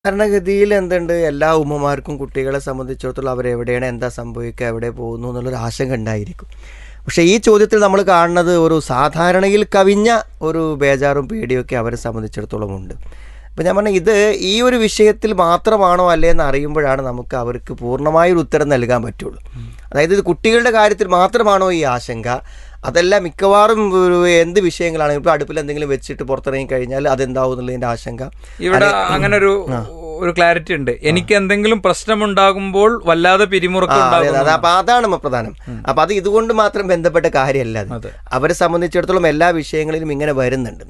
സാധാരണഗതിയിൽ എന്തുണ്ട്, എല്ലാ ഉമ്മമാർക്കും കുട്ടികളെ സംബന്ധിച്ചിടത്തോളം അവരെവിടെയാണ്, എന്താ സംഭവിക്കുക, എവിടെ പോകുന്നു എന്നുള്ളൊരു ആശങ്ക ഉണ്ടായിരിക്കും. പക്ഷേ ഈ ചോദ്യത്തിൽ നമ്മൾ കാണുന്നത് ഒരു സാധാരണയിൽ കവിഞ്ഞ ഒരു ബേജാറും പേടിയൊക്കെ അവരെ സംബന്ധിച്ചിടത്തോളം ഉണ്ട്. അപ്പോൾ ഞാൻ പറഞ്ഞ ഇത് ഈ ഒരു വിഷയത്തിൽ മാത്രമാണോ അല്ലേ എന്ന് അറിയുമ്പോഴാണ് നമുക്ക് അവർക്ക് പൂർണ്ണമായൊരു ഉത്തരം നൽകാൻ പറ്റുള്ളൂ. അതായത് ഇത് കുട്ടികളുടെ കാര്യത്തിൽ മാത്രമാണോ ഈ ആശങ്ക, അതല്ല മിക്കവാറും ഒരു എന്ത് വിഷയങ്ങളാണ്, ഇപ്പോൾ അടുപ്പിൽ എന്തെങ്കിലും വെച്ചിട്ട് പുറത്തിറങ്ങി കഴിഞ്ഞാൽ അതെന്താവും എന്നുള്ളതിൻ്റെ ആശങ്ക. ഇവിടെ അങ്ങനെ ഒരു ക്ലാരിറ്റി ഉണ്ട്. എനിക്ക് എന്തെങ്കിലും പ്രശ്നമുണ്ടാകുമ്പോൾ വല്ലാതെ പിരിമുറുക്കം. അപ്പൊ അതാണ് പ്രധാനം. അപ്പൊ അത് ഇതുകൊണ്ട് മാത്രം ബന്ധപ്പെട്ട കാര്യമല്ല. അവരെ സംബന്ധിച്ചിടത്തോളം എല്ലാ വിഷയങ്ങളിലും ഇങ്ങനെ വരുന്നുണ്ട്.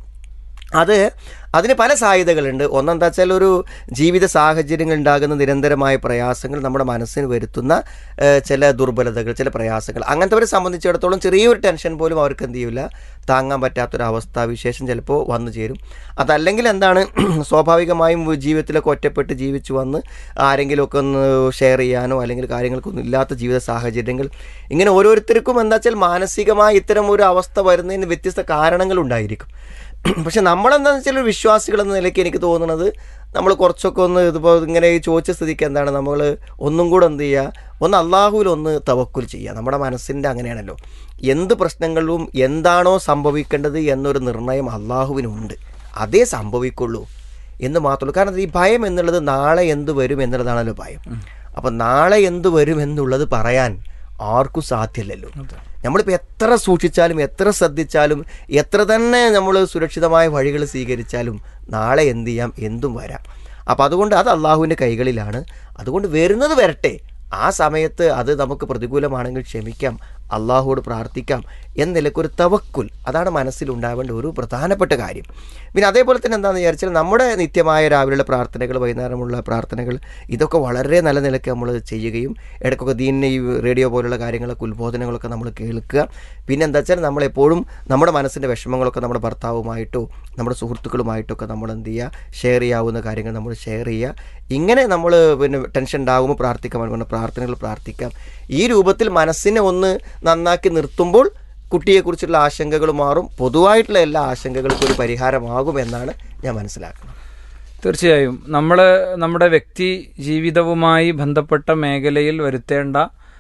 അതിന് പല സാധ്യതകളുണ്ട്. ഒന്നെന്താ വെച്ചാൽ ഒരു ജീവിത സാഹചര്യങ്ങൾ ഉണ്ടാകുന്ന നിരന്തരമായ പ്രയാസങ്ങൾ നമ്മുടെ മനസ്സിന് വരുത്തുന്ന ചില ദുർബലതകൾ, ചില പ്രയാസങ്ങൾ, അങ്ങനത്തെവരെ സംബന്ധിച്ചിടത്തോളം ചെറിയൊരു ടെൻഷൻ പോലും അവർക്ക് എന്ത് ചെയ്യില്ല, താങ്ങാൻ പറ്റാത്തൊരവസ്ഥാവിശേഷം ചിലപ്പോൾ വന്നു ചേരും. അതല്ലെങ്കിൽ എന്താണ്, സ്വാഭാവികമായും ജീവിതത്തിലൊക്കെ ഒറ്റപ്പെട്ട് ജീവിച്ചു വന്ന് ആരെങ്കിലുമൊക്കെ ഒന്ന് ഷെയർ ചെയ്യാനോ അല്ലെങ്കിൽ കാര്യങ്ങൾക്കൊന്നും ഇല്ലാത്ത ജീവിത സാഹചര്യങ്ങൾ, ഇങ്ങനെ ഓരോരുത്തർക്കും എന്താ വെച്ചാൽ മാനസികമായി ഇത്തരം ഒരു അവസ്ഥ വരുന്നതിന് വ്യത്യസ്ത കാരണങ്ങളുണ്ടായിരിക്കും. പക്ഷെ നമ്മളെന്താണെന്ന് വെച്ചാൽ ഒരു വിശ്വാസികൾ എന്ന നിലയ്ക്ക് എനിക്ക് തോന്നുന്നത്, നമ്മൾ കുറച്ചൊക്കെ ഒന്ന് ഇതിപ്പോൾ ഇങ്ങനെ ചോദിച്ച സ്ഥിതിക്ക് എന്താണ്, നമ്മൾ ഒന്നും കൂടെ എന്ത് ചെയ്യുക, ഒന്ന് അള്ളാഹുവിൽ ഒന്ന് തവക്കുൽ ചെയ്യുക. നമ്മുടെ മനസ്സിൻ്റെ അങ്ങനെയാണല്ലോ, എന്ത് പ്രശ്നങ്ങളിലും എന്താണോ സംഭവിക്കേണ്ടത് എന്നൊരു നിർണയം അള്ളാഹുവിനുണ്ട്, അതേ സംഭവിക്കുള്ളൂ എന്ന് മാത്രമല്ല. കാരണം ഈ ഭയം എന്നുള്ളത് നാളെ എന്ത് വരും എന്നുള്ളതാണല്ലോ ഭയം. അപ്പം നാളെ എന്ത് വരും എന്നുള്ളത് പറയാൻ ആർക്കും സാധ്യമല്ലല്ലോ. നമ്മളിപ്പോൾ എത്ര സൂക്ഷിച്ചാലും എത്ര ശ്രദ്ധിച്ചാലും എത്ര തന്നെ നമ്മൾ സുരക്ഷിതമായ വഴികൾ സ്വീകരിച്ചാലും നാളെ എന്ത് ചെയ്യാം, എന്തും വരാം. അപ്പോൾ അതുകൊണ്ട് അത് അള്ളാഹുവിൻ്റെ കൈകളിലാണ്. അതുകൊണ്ട് വരുന്നത് വരട്ടെ, ആ സമയത്ത് അത് നമുക്ക് പ്രതികൂലമാണെങ്കിൽ ക്ഷമിക്കാം, അള്ളാഹുവോട് പ്രാർത്ഥിക്കാം എന്ന നിലക്കൊരു തവക്കുൽ, അതാണ് മനസ്സിലുണ്ടാവേണ്ട ഒരു പ്രധാനപ്പെട്ട കാര്യം. പിന്നെ അതേപോലെ തന്നെ എന്താണെന്ന് വിചാരിച്ചാൽ നമ്മുടെ നിത്യമായ രാവിലെയുള്ള പ്രാർത്ഥനകൾ, വൈകുന്നേരമുള്ള പ്രാർത്ഥനകൾ, ഇതൊക്കെ വളരെ നല്ല നിലയ്ക്ക് നമ്മൾ ചെയ്യുകയും ഇടയ്ക്കൊക്കെ ദീനിനെ ഈ റേഡിയോ പോലുള്ള കാര്യങ്ങളൊക്കെ ഉത്ബോധനങ്ങളൊക്കെ നമ്മൾ കേൾക്കുക. പിന്നെ എന്താ വെച്ചാൽ നമ്മളെപ്പോഴും നമ്മുടെ മനസ്സിൻ്റെ വിഷമങ്ങളൊക്കെ നമ്മുടെ ഭർത്താവുമായിട്ടോ നമ്മുടെ സുഹൃത്തുക്കളുമായിട്ടൊക്കെ നമ്മൾ എന്ത് ചെയ്യുക, ഷെയർ ചെയ്യാവുന്ന കാര്യങ്ങൾ നമ്മൾ ഷെയർ ചെയ്യുക. ഇങ്ങനെ നമ്മൾ പിന്നെ ടെൻഷൻ ഉണ്ടാകുമ്പോൾ പ്രാർത്ഥിക്കാൻ പ്രാർത്ഥനകൾ പ്രാർത്ഥിക്കാം. ഈ രൂപത്തിൽ മനസ്സിനെ ഒന്ന് നന്നാക്കി നിർത്തുമ്പോൾ കുട്ടിയെക്കുറിച്ചുള്ള ആശങ്കകൾ മാറും. പൊതുവായിട്ടുള്ള എല്ലാ ആശങ്കകൾക്കും ഒരു പരിഹാരമാകുമെന്നാണ് ഞാൻ മനസ്സിലാക്കുന്നത്. തീർച്ചയായും നമ്മുടെ വ്യക്തി ജീവിതവുമായി ബന്ധപ്പെട്ട മേഖലയിൽ വരുത്തേണ്ട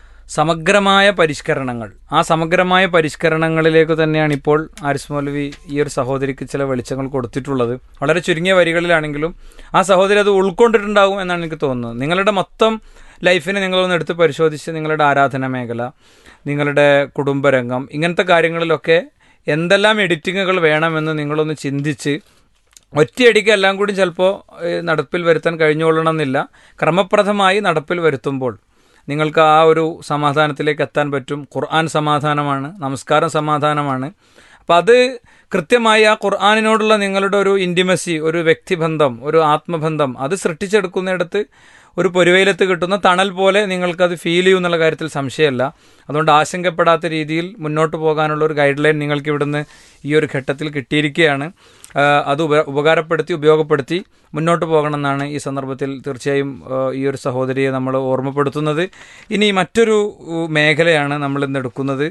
സമഗ്രമായ പരിഷ്കരണങ്ങൾ, ആ സമഗ്രമായ പരിഷ്കരണങ്ങളിലേക്ക് തന്നെയാണ് ഇപ്പോൾ ആരിസ് മൗലവി ഈ ഒരു സഹോദരിക്ക് ചില വെളിച്ചങ്ങൾ കൊടുത്തിട്ടുള്ളത്. വളരെ ചുരുങ്ങിയ വരികളിലാണെങ്കിലും ആ സഹോദരി അത് ഉൾക്കൊണ്ടിട്ടുണ്ടാകും എന്നാണ് എനിക്ക് തോന്നുന്നത്. നിങ്ങളുടെ മൊത്തം ലൈഫിനെ നിങ്ങളൊന്ന് എടുത്ത് പരിശോധിച്ച് നിങ്ങളുടെ ആരാധന മേഖല, നിങ്ങളുടെ കുടുംബരംഗം, ഇങ്ങനത്തെ കാര്യങ്ങളിലൊക്കെ എന്തെല്ലാം എഡിറ്റിങ്ങുകൾ വേണമെന്ന് നിങ്ങളൊന്ന് ചിന്തിച്ച് ഒറ്റയടിക്ക് എല്ലാം കൂടി ചിലപ്പോൾ നടപ്പിൽ വരുത്താൻ കഴിഞ്ഞുകൊള്ളണമെന്നില്ല. ക്രമപ്രദമായി നടപ്പിൽ വരുത്തുമ്പോൾ നിങ്ങൾക്ക് ആ ഒരു സമാധാനത്തിലേക്ക് എത്താൻ പറ്റും. ഖുർആൻ സമാധാനമാണ്, നമസ്കാരം സമാധാനമാണ്. അപ്പം അത് കൃത്യമായി ആ ഖുർആനിനോടുള്ള നിങ്ങളുടെ ഒരു ഇൻറ്റിമസി, ഒരു വ്യക്തിബന്ധം, ഒരു ആത്മബന്ധം, അത് സൃഷ്ടിച്ചെടുക്കുന്നിടത്ത് ഒരു പൊരുവയിലത്ത് കിട്ടുന്ന തണൽ പോലെ നിങ്ങൾക്കത് ഫീൽ ചെയ്യും എന്നുള്ള കാര്യത്തിൽ സംശയമല്ല. അതുകൊണ്ട് ആശങ്കപ്പെടാത്ത രീതിയിൽ മുന്നോട്ട് പോകാനുള്ള ഒരു ഗൈഡ് ലൈൻ നിങ്ങൾക്ക് ഇവിടുന്ന് ഈ ഒരു ഘട്ടത്തിൽ കിട്ടിയിരിക്കുകയാണ്. അത് ഉപയോഗപ്പെടുത്തി മുന്നോട്ട് പോകണമെന്നാണ് ഈ സന്ദർഭത്തിൽ തീർച്ചയായും ഈ ഒരു സഹോദരിയെ നമ്മൾ ഓർമ്മപ്പെടുത്തുന്നത്. ഇനി മറ്റൊരു മേഖലയാണ് നമ്മൾ ഇന്ന് എടുക്കുന്നത്.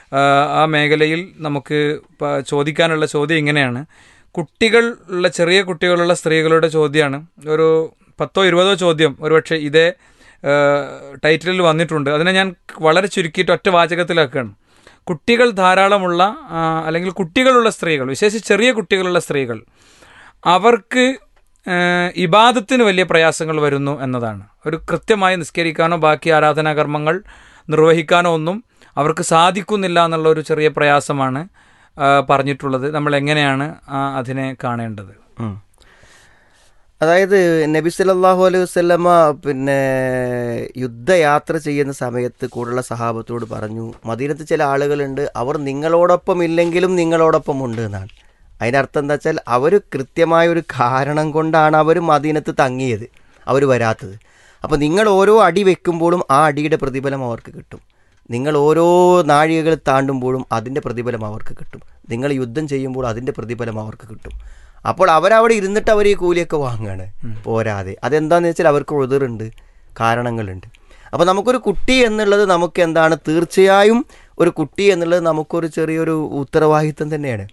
ആ മേഖലയിൽ നമുക്ക് ചോദിക്കാനുള്ള ചോദ്യം ഇങ്ങനെയാണ്. ചെറിയ കുട്ടികളുള്ള സ്ത്രീകളുടെ ചോദ്യമാണ്. ഒരു 10-20 ചോദ്യം ഒരുപക്ഷെ ഇതേ ടൈറ്റിലിൽ വന്നിട്ടുണ്ട്. അതിനെ ഞാൻ വളരെ ചുരുക്കിയിട്ട് ഒറ്റ വാചകത്തിലാക്കുകയാണ്. കുട്ടികൾ ധാരാളമുള്ള അല്ലെങ്കിൽ കുട്ടികളുള്ള സ്ത്രീകൾ, വിശേഷിച്ച് ചെറിയ കുട്ടികളുള്ള സ്ത്രീകൾ, അവർക്ക് ഇബാദത്തിന് വലിയ പ്രയാസങ്ങൾ വരുന്നു എന്നതാണ്. ഒരു കൃത്യമായി നിസ്കരിക്കാനോ ബാക്കി ആരാധനാകർമ്മങ്ങൾ നിർവഹിക്കാനോ ഒന്നും അവർക്ക് സാധിക്കുന്നില്ല എന്നുള്ള ഒരു ചെറിയ പ്രയാസമാണ് പറഞ്ഞിട്ടുള്ളത്. നമ്മൾ എങ്ങനെയാണ് അതിനെ കാണേണ്ടത്? അതായത് നബി സല്ലല്ലാഹു അലൈഹി വസല്ലമ പിന്നെ യുദ്ധയാത്ര ചെയ്യുന്ന സമയത്ത് കൂടുള്ള സഹാബത്തോട് പറഞ്ഞു, മദീനത്ത് ചില ആളുകളുണ്ട്, അവർ നിങ്ങളോടൊപ്പം ഇല്ലെങ്കിലും നിങ്ങളോടൊപ്പം ഉണ്ട് എന്നാണ്. അതിനർത്ഥം എന്താ വെച്ചാൽ അവർ കൃത്യമായൊരു കാരണം കൊണ്ടാണ് അവർ മദീനത്ത് തങ്ങിയത്, അവർ വരാത്തത്. അപ്പോൾ നിങ്ങൾ ഓരോ അടി വെക്കുമ്പോഴും ആ അടിയുടെ പ്രതിഫലം അവർക്ക് കിട്ടും. നിങ്ങൾ ഓരോ നാഴികകൾ താണ്ടുമ്പോഴും അതിൻ്റെ പ്രതിഫലം അവർക്ക് കിട്ടും. നിങ്ങൾ യുദ്ധം ചെയ്യുമ്പോൾ അതിൻ്റെ പ്രതിഫലം അവർക്ക് കിട്ടും. അപ്പോൾ അവരവിടെ ഇരുന്നിട്ട് അവർ ഈ കൂലിയൊക്കെ വാങ്ങുകയാണ്. പോരാതെ അതെന്താണെന്ന് വെച്ചാൽ അവർക്ക് ഉദറുണ്ട്, കാരണങ്ങളുണ്ട്. അപ്പോൾ നമുക്കൊരു കുട്ടി എന്നുള്ളത് നമുക്ക് എന്താണ്, തീർച്ചയായും ഒരു കുട്ടി എന്നുള്ളത് നമുക്കൊരു ചെറിയൊരു ഉത്തരവാദിത്വം തന്നെയാണ്.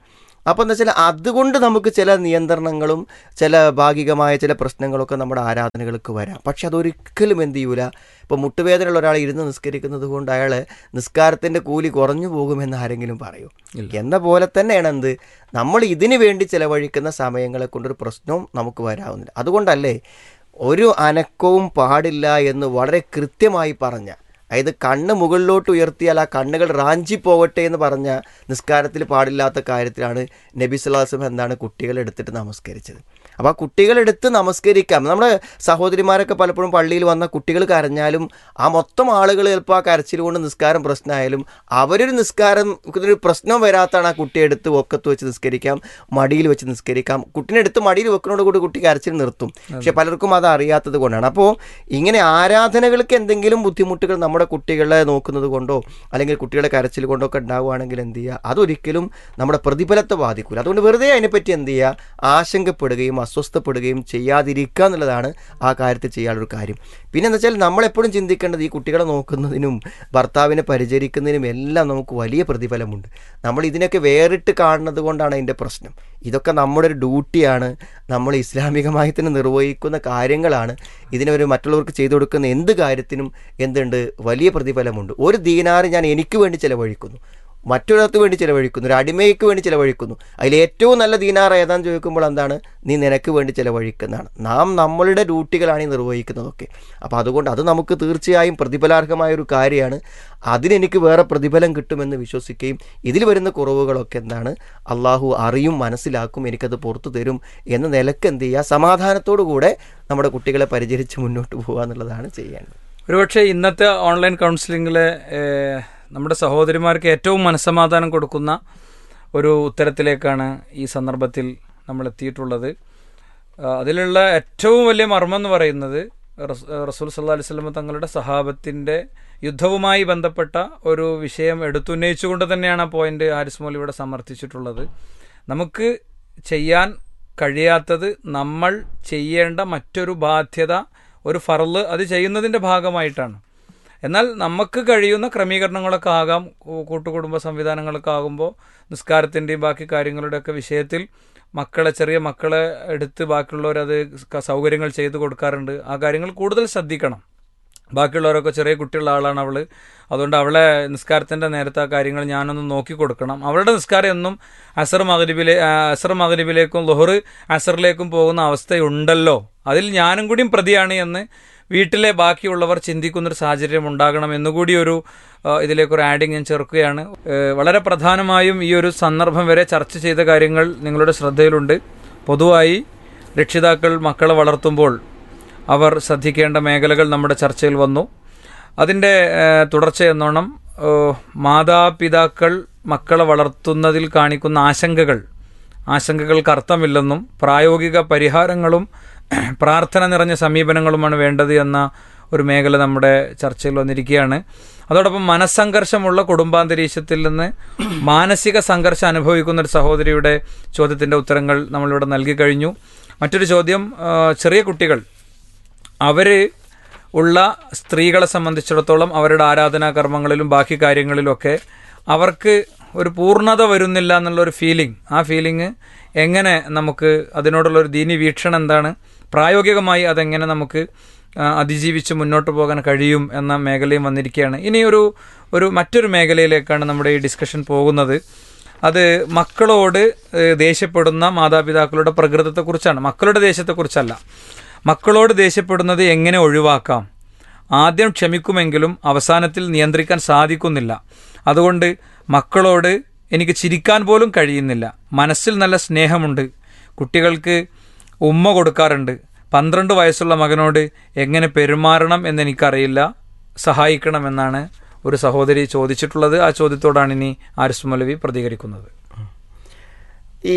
അപ്പോൾ എന്താ വെച്ചാൽ അതുകൊണ്ട് നമുക്ക് ചില നിയന്ത്രണങ്ങളും ചില ഭാഗികമായ ചില പ്രശ്നങ്ങളൊക്കെ നമ്മുടെ ആരാധനകൾക്ക് വരാം. പക്ഷെ അതൊരിക്കലും എന്ത് ചെയ്യൂല, ഇപ്പോൾ മുട്ടുവേദനയുള്ള ഒരാൾ ഇരുന്ന് നിസ്കരിക്കുന്നത് കൊണ്ട് അയാൾ നിസ്കാരത്തിൻ്റെ കൂലി കുറഞ്ഞു പോകുമെന്ന് ആരെങ്കിലും പറയൂ? എന്ന പോലെ തന്നെയാണ് എന്ത്, നമ്മൾ ഇതിനു വേണ്ടി ചിലവഴിക്കുന്ന സമയങ്ങളെ കൊണ്ടൊരു പ്രശ്നവും നമുക്ക് വരാവുന്നില്ല. അതുകൊണ്ടല്ലേ ഒരു അനക്കവും പാടില്ല എന്ന് വളരെ കൃത്യമായി പറഞ്ഞ, അതായത് കണ്ണ് മുകളിലോട്ട് ഉയർത്തിയാൽ ആ കണ്ണുകൾ റാഞ്ചി പോകട്ടെ എന്ന് പറഞ്ഞ നിസ്കാരത്തിൽ പാടില്ലാത്ത കാര്യത്തിലാണ് നബി സല്ലല്ലാഹു അലൈഹി വസല്ലം എന്താണ് കുട്ടികളെ എടുത്തിട്ട് നമസ്കരിച്ചത്. അപ്പോൾ ആ കുട്ടികളെടുത്ത് നമസ്കരിക്കാം. നമ്മുടെ സഹോദരിമാരൊക്കെ പലപ്പോഴും പള്ളിയിൽ വന്ന കുട്ടികൾ കരഞ്ഞാലും ആ മൊത്തം ആളുകൾ ചിലപ്പോൾ ആ കരച്ചിൽ കൊണ്ട് നിസ്കാരം പ്രശ്നമായാലും അവരൊരു നിസ്കാരം ഒരു പ്രശ്നം വരാത്താണ് ആ കുട്ടിയെ എടുത്ത് ഒക്കത്ത് വെച്ച് നിസ്കരിക്കാം, മടിയിൽ വെച്ച് നിസ്കരിക്കാം. കുട്ടീനെ എടുത്ത് മടിയിൽ വെക്കുന്നതോട് കൂടി കുട്ടി കരച്ചിൽ നിർത്തും. പക്ഷെ പലർക്കും അത് അറിയാത്തത് കൊണ്ടാണ്. അപ്പോൾ ഇങ്ങനെ ആരാധനകൾക്ക് എന്തെങ്കിലും ബുദ്ധിമുട്ടുകൾ നമ്മുടെ കുട്ടികളെ നോക്കുന്നത് കൊണ്ടോ അല്ലെങ്കിൽ കുട്ടികളെ കരച്ചിൽ കൊണ്ടോ ഒക്കെ ഉണ്ടാവുകയാണെങ്കിൽ എന്ത് ചെയ്യുക, അതൊരിക്കലും നമ്മുടെ പ്രതിഫലത്തെ ബാധിക്കില്ല. അതുകൊണ്ട് വെറുതെ അതിനെപ്പറ്റി എന്ത് ചെയ്യുക, ആശങ്കപ്പെടുകയും അസ്വസ്ഥപ്പെടുകയും ചെയ്യാതിരിക്കുക എന്നുള്ളതാണ് ആ കാര്യത്തിൽ ചെയ്യാനുള്ളൊരു കാര്യം. പിന്നെ എന്താ വെച്ചാൽ നമ്മളെപ്പോഴും ചിന്തിക്കേണ്ടത് ഈ കുട്ടികളെ നോക്കുന്നതിനും ഭർത്താവിനെ പരിചരിക്കുന്നതിനും എല്ലാം നമുക്ക് വലിയ പ്രതിഫലമുണ്ട്. നമ്മൾ ഇതിനൊക്കെ വേറിട്ട് കാണുന്നത് കൊണ്ടാണ് അതിൻ്റെ പ്രശ്നം. ഇതൊക്കെ നമ്മുടെ ഒരു ഡ്യൂട്ടിയാണ്, നമ്മൾ ഇസ്ലാമികമായി തന്നെ നിർവഹിക്കുന്ന കാര്യങ്ങളാണ്. ഇതിനൊരു മറ്റുള്ളവർക്ക് ചെയ്തു കൊടുക്കുന്ന എന്ത് കാര്യത്തിനും എന്തുണ്ട്, വലിയ പ്രതിഫലമുണ്ട്. ഒരു ദീനാർ ഞാൻ എനിക്ക് വേണ്ടി ചിലവഴിക്കുന്നു, മറ്റൊരാൾക്ക് വേണ്ടി ചിലവഴിക്കുന്നു, ഒരു അടിമയ്ക്ക് വേണ്ടി ചിലവഴിക്കുന്നു, അതിൽ ഏറ്റവും നല്ല ദീനാർ ഏതാന്ന് ചോദിക്കുമ്പോൾ എന്താണ്, നീ നിനക്ക് വേണ്ടി ചിലവഴിക്കുന്നതാണ്. നാം നമ്മളുടെ ഡ്യൂട്ടികളാണ് ഈ നിർവഹിക്കുന്നതൊക്കെ. അപ്പോൾ അതുകൊണ്ട് അത് നമുക്ക് തീർച്ചയായും പ്രതിഫലാർഹമായൊരു കാര്യമാണ്. അതിനെനിക്ക് വേറെ പ്രതിഫലം കിട്ടുമെന്ന് വിശ്വസിക്കുകയും ഇതിൽ വരുന്ന കുറവുകളൊക്കെ എന്താണ് അള്ളാഹു അറിയും, മനസ്സിലാക്കും, എനിക്കത് പുറത്തു തരും എന്ന നിലക്ക് എന്ത് ചെയ്യുക, സമാധാനത്തോടു കൂടെ നമ്മുടെ കുട്ടികളെ പരിചരിച്ച് മുന്നോട്ട് പോകുക എന്നുള്ളതാണ് ചെയ്യേണ്ടത്. ഒരുപക്ഷെ ഇന്നത്തെ ഓൺലൈൻ കൗൺസിലിങ്ങിലെ നമ്മുടെ സഹോദരിമാർക്ക് ഏറ്റവും മനസ്സമാധാനം കൊടുക്കുന്ന ഒരു ഉത്തരത്തിലേക്കാണ് ഈ സന്ദർഭത്തിൽ നമ്മൾ എത്തിയിട്ടുള്ളത്. അതിലുള്ള ഏറ്റവും വലിയ മർമ്മം എന്ന് പറയുന്നത് റസൂൽ സല്ലല്ലാഹു അലൈഹി വസല്ലം തങ്ങളുടെ സഹാബത്തിൻ്റെ യുദ്ധവുമായി ബന്ധപ്പെട്ട ഒരു വിഷയം എടുത്തുന്നയിച്ചുകൊണ്ട് തന്നെയാണ് ആ പോയിന്റ് ഹാരിസ് മൗലവി ഇവിടെ സമർത്ഥിച്ചിട്ടുള്ളത്. നമുക്ക് ചെയ്യാൻ കഴിയാത്തത് നമ്മൾ ചെയ്യേണ്ട മറ്റൊരു ബാധ്യത, ഒരു ഫർള് അത് ചെയ്യുന്നതിൻ്റെ ഭാഗമായിട്ടാണ്. എന്നാൽ നമുക്ക് കഴിയുന്ന ക്രമീകരണങ്ങളൊക്കെ ആകാം, കൂട്ടുകുടുംബ സംവിധാനങ്ങളൊക്കെ ആകുമ്പോൾ നിസ്കാരത്തിൻ്റെയും ബാക്കി കാര്യങ്ങളുടെയൊക്കെ വിഷയത്തിൽ ചെറിയ മക്കളെ എടുത്ത് ബാക്കിയുള്ളവരത് സൗകര്യങ്ങൾ ചെയ്തു കൊടുക്കാറുണ്ട്. ആ കാര്യങ്ങൾ കൂടുതൽ ശ്രദ്ധിക്കണം. ബാക്കിയുള്ളവരൊക്കെ ചെറിയ കുട്ടിയുള്ള ആളാണ് അവൾ, അതുകൊണ്ട് അവളെ നിസ്കാരത്തിൻ്റെ നേരത്തെ ആ കാര്യങ്ങൾ ഞാനൊന്ന് നോക്കി കൊടുക്കണം. അവളുടെ നിസ്കാരം എന്നും അസർ മഗ്രിബിലേക്കും ളുഹർ അസറിലേക്കും പോകുന്ന അവസ്ഥയുണ്ടല്ലോ, അതിൽ ഞാനും കൂടിയും പ്രതിയാണ് എന്ന് വീട്ടിലെ ബാക്കിയുള്ളവർ ചിന്തിക്കുന്നൊരു സാഹചര്യം ഉണ്ടാകണം എന്നുകൂടി ഇതിലേക്കൊരു ആഡിങ് ഞാൻ ചേർക്കുകയാണ്. വളരെ പ്രധാനമായും ഈ ഒരു സന്ദർഭം വരെ ചർച്ച ചെയ്ത കാര്യങ്ങൾ നിങ്ങളുടെ ശ്രദ്ധയിലുണ്ട്. പൊതുവായി രക്ഷിതാക്കൾ മക്കളെ വളർത്തുമ്പോൾ അവർ ശ്രദ്ധിക്കേണ്ട മേഖലകൾ നമ്മുടെ ചർച്ചയിൽ വന്നു. അതിൻ്റെ തുടർച്ചയെന്നോണം മാതാപിതാക്കൾ മക്കളെ വളർത്തുന്നതിൽ കാണിക്കുന്ന ആശങ്കകൾക്ക് അർത്ഥമില്ലെന്നും പ്രായോഗിക പരിഹാരങ്ങളും പ്രാർത്ഥന നിറഞ്ഞ സമീപനങ്ങളുമാണ് വേണ്ടത് എന്ന ഒരു മേഖല നമ്മുടെ ചർച്ചയിൽ വന്നിരിക്കുകയാണ്. അതോടൊപ്പം മനസ്സംഘർഷമുള്ള കുടുംബാന്തരീക്ഷത്തിൽ നിന്ന് മാനസിക സംഘർഷം അനുഭവിക്കുന്ന ഒരു സഹോദരിയുടെ ചോദ്യത്തിൻ്റെ ഉത്തരങ്ങൾ നമ്മളിവിടെ നൽകി കഴിഞ്ഞു. മറ്റൊരു ചോദ്യം, ചെറിയ കുട്ടികൾ അവർ ഉള്ള സ്ത്രീകളെ സംബന്ധിച്ചിടത്തോളം അവരുടെ ആരാധനാ കർമ്മങ്ങളിലും ബാക്കി കാര്യങ്ങളിലുമൊക്കെ അവർക്ക് ഒരു പൂർണ്ണത വരുന്നില്ല എന്നുള്ളൊരു ഫീലിംഗ്, ആ ഫീലിംഗ് എങ്ങനെ നമുക്ക് അതിനോടുള്ളൊരു ദീനി വീക്ഷണം എന്താണ്, പ്രായോഗികമായി അതെങ്ങനെ നമുക്ക് അതിജീവിച്ച് മുന്നോട്ട് പോകാൻ കഴിയും എന്ന മേഖലയും വന്നിരിക്കുകയാണ്. ഇനി മറ്റൊരു മേഖലയിലേക്കാണ് നമ്മുടെ ഈ ഡിസ്കഷൻ പോകുന്നത്. അത് മക്കളോട് ദേഷ്യപ്പെടുന്ന മാതാപിതാക്കളുടെ പ്രകൃതത്തെക്കുറിച്ചാണ്, മക്കളുടെ ദേഷ്യത്തെക്കുറിച്ചല്ല. മക്കളോട് ദേഷ്യപ്പെടുന്നത് എങ്ങനെ ഒഴിവാക്കാം? ആദ്യം ക്ഷമിക്കുമെങ്കിലും അവസാനത്തിൽ നിയന്ത്രിക്കാൻ സാധിക്കുന്നില്ല. അതുകൊണ്ട് മക്കളോട് എനിക്ക് ചിരിക്കാൻ പോലും കഴിയുന്നില്ല. മനസ്സിൽ നല്ല സ്നേഹമുണ്ട്, കുട്ടികൾക്ക് ഉമ്മ കൊടുക്കാറുണ്ട്. 12 വയസ്സുള്ള മകനോട് എങ്ങനെ പെരുമാറണം എന്നെനിക്കറിയില്ല, സഹായിക്കണമെന്നാണ് ഒരു സഹോദരി ചോദിച്ചിട്ടുള്ളത്. ആ ചോദ്യത്തോടാണ് ഇനി ഹാരിസ് മൗലവി പ്രതികരിക്കുന്നത്. ഈ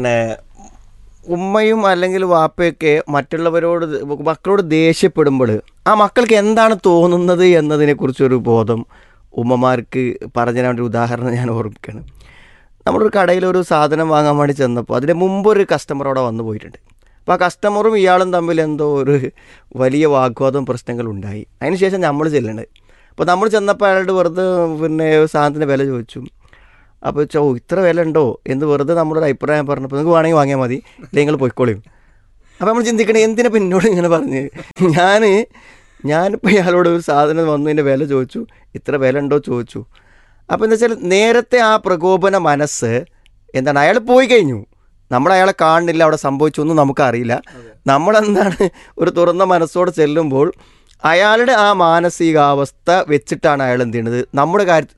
ഉമ്മയും അല്ലെങ്കിൽ വാപ്പയൊക്കെ മക്കളോട് ദേഷ്യപ്പെടുമ്പോൾ ആ മക്കൾക്ക് എന്താണ് തോന്നുന്നത് എന്നതിനെക്കുറിച്ചൊരു ബോധം ഉമ്മമാർക്ക് പറഞ്ഞു തരാൻ ഒരു ഉദാഹരണം ഞാൻ ഓർമ്മിക്കുകയാണ്. നമ്മളൊരു കടയിലൊരു സാധനം വാങ്ങാൻ വേണ്ടി ചെന്നപ്പോൾ അതിന് മുമ്പൊരു കസ്റ്റമർ അവിടെ വന്നു പോയിട്ടുണ്ട്. അപ്പോൾ ആ കസ്റ്റമറും ഇയാളും തമ്മിൽ എന്തോ ഒരു വലിയ വാഗ്വാദവും പ്രശ്നങ്ങളുണ്ടായി. അതിന് ശേഷം നമ്മൾ ചെല്ലേണ്ടത്. അപ്പോൾ നമ്മൾ ചെന്നപ്പോൾ അയാളുടെ വെറുതെ സാധനത്തിൻ്റെ വില ചോദിച്ചു. അപ്പോൾ ഇത്ര വില ഉണ്ടോ എന്ന് വെറുതെ നമ്മളൊരു അഭിപ്രായം പറഞ്ഞപ്പോൾ നിങ്ങൾക്ക് വേണമെങ്കിൽ വാങ്ങിയാൽ മതി, അല്ലെങ്കിൽ നിങ്ങൾ പൊയ്ക്കോളിയും. അപ്പോൾ നമ്മൾ ചിന്തിക്കണേ എന്തിനാ പിന്നോട് ഇങ്ങനെ പറഞ്ഞ്. ഞാനിപ്പോൾ ഇയാളോട് ഒരു സാധനം വന്നതിൻ്റെ വില ചോദിച്ചു, ഇത്ര വില ഉണ്ടോ ചോദിച്ചു. അപ്പോൾ എന്താ വെച്ചാൽ നേരത്തെ ആ പ്രകോപന മനസ്സ് എന്താണ്, അയാൾ പോയി കഴിഞ്ഞു, നമ്മളയാളെ കാണുന്നില്ല, അവിടെ സംഭവിച്ചൊന്നും നമുക്കറിയില്ല. നമ്മളെന്താണ് ഒരു തുറന്ന മനസ്സോടെ ചെല്ലുമ്പോൾ അയാളുടെ ആ മാനസികാവസ്ഥ വെച്ചിട്ടാണ് അയാൾ എന്ത് ചെയ്യുന്നത്, നമ്മുടെ കാര്യത്തിൽ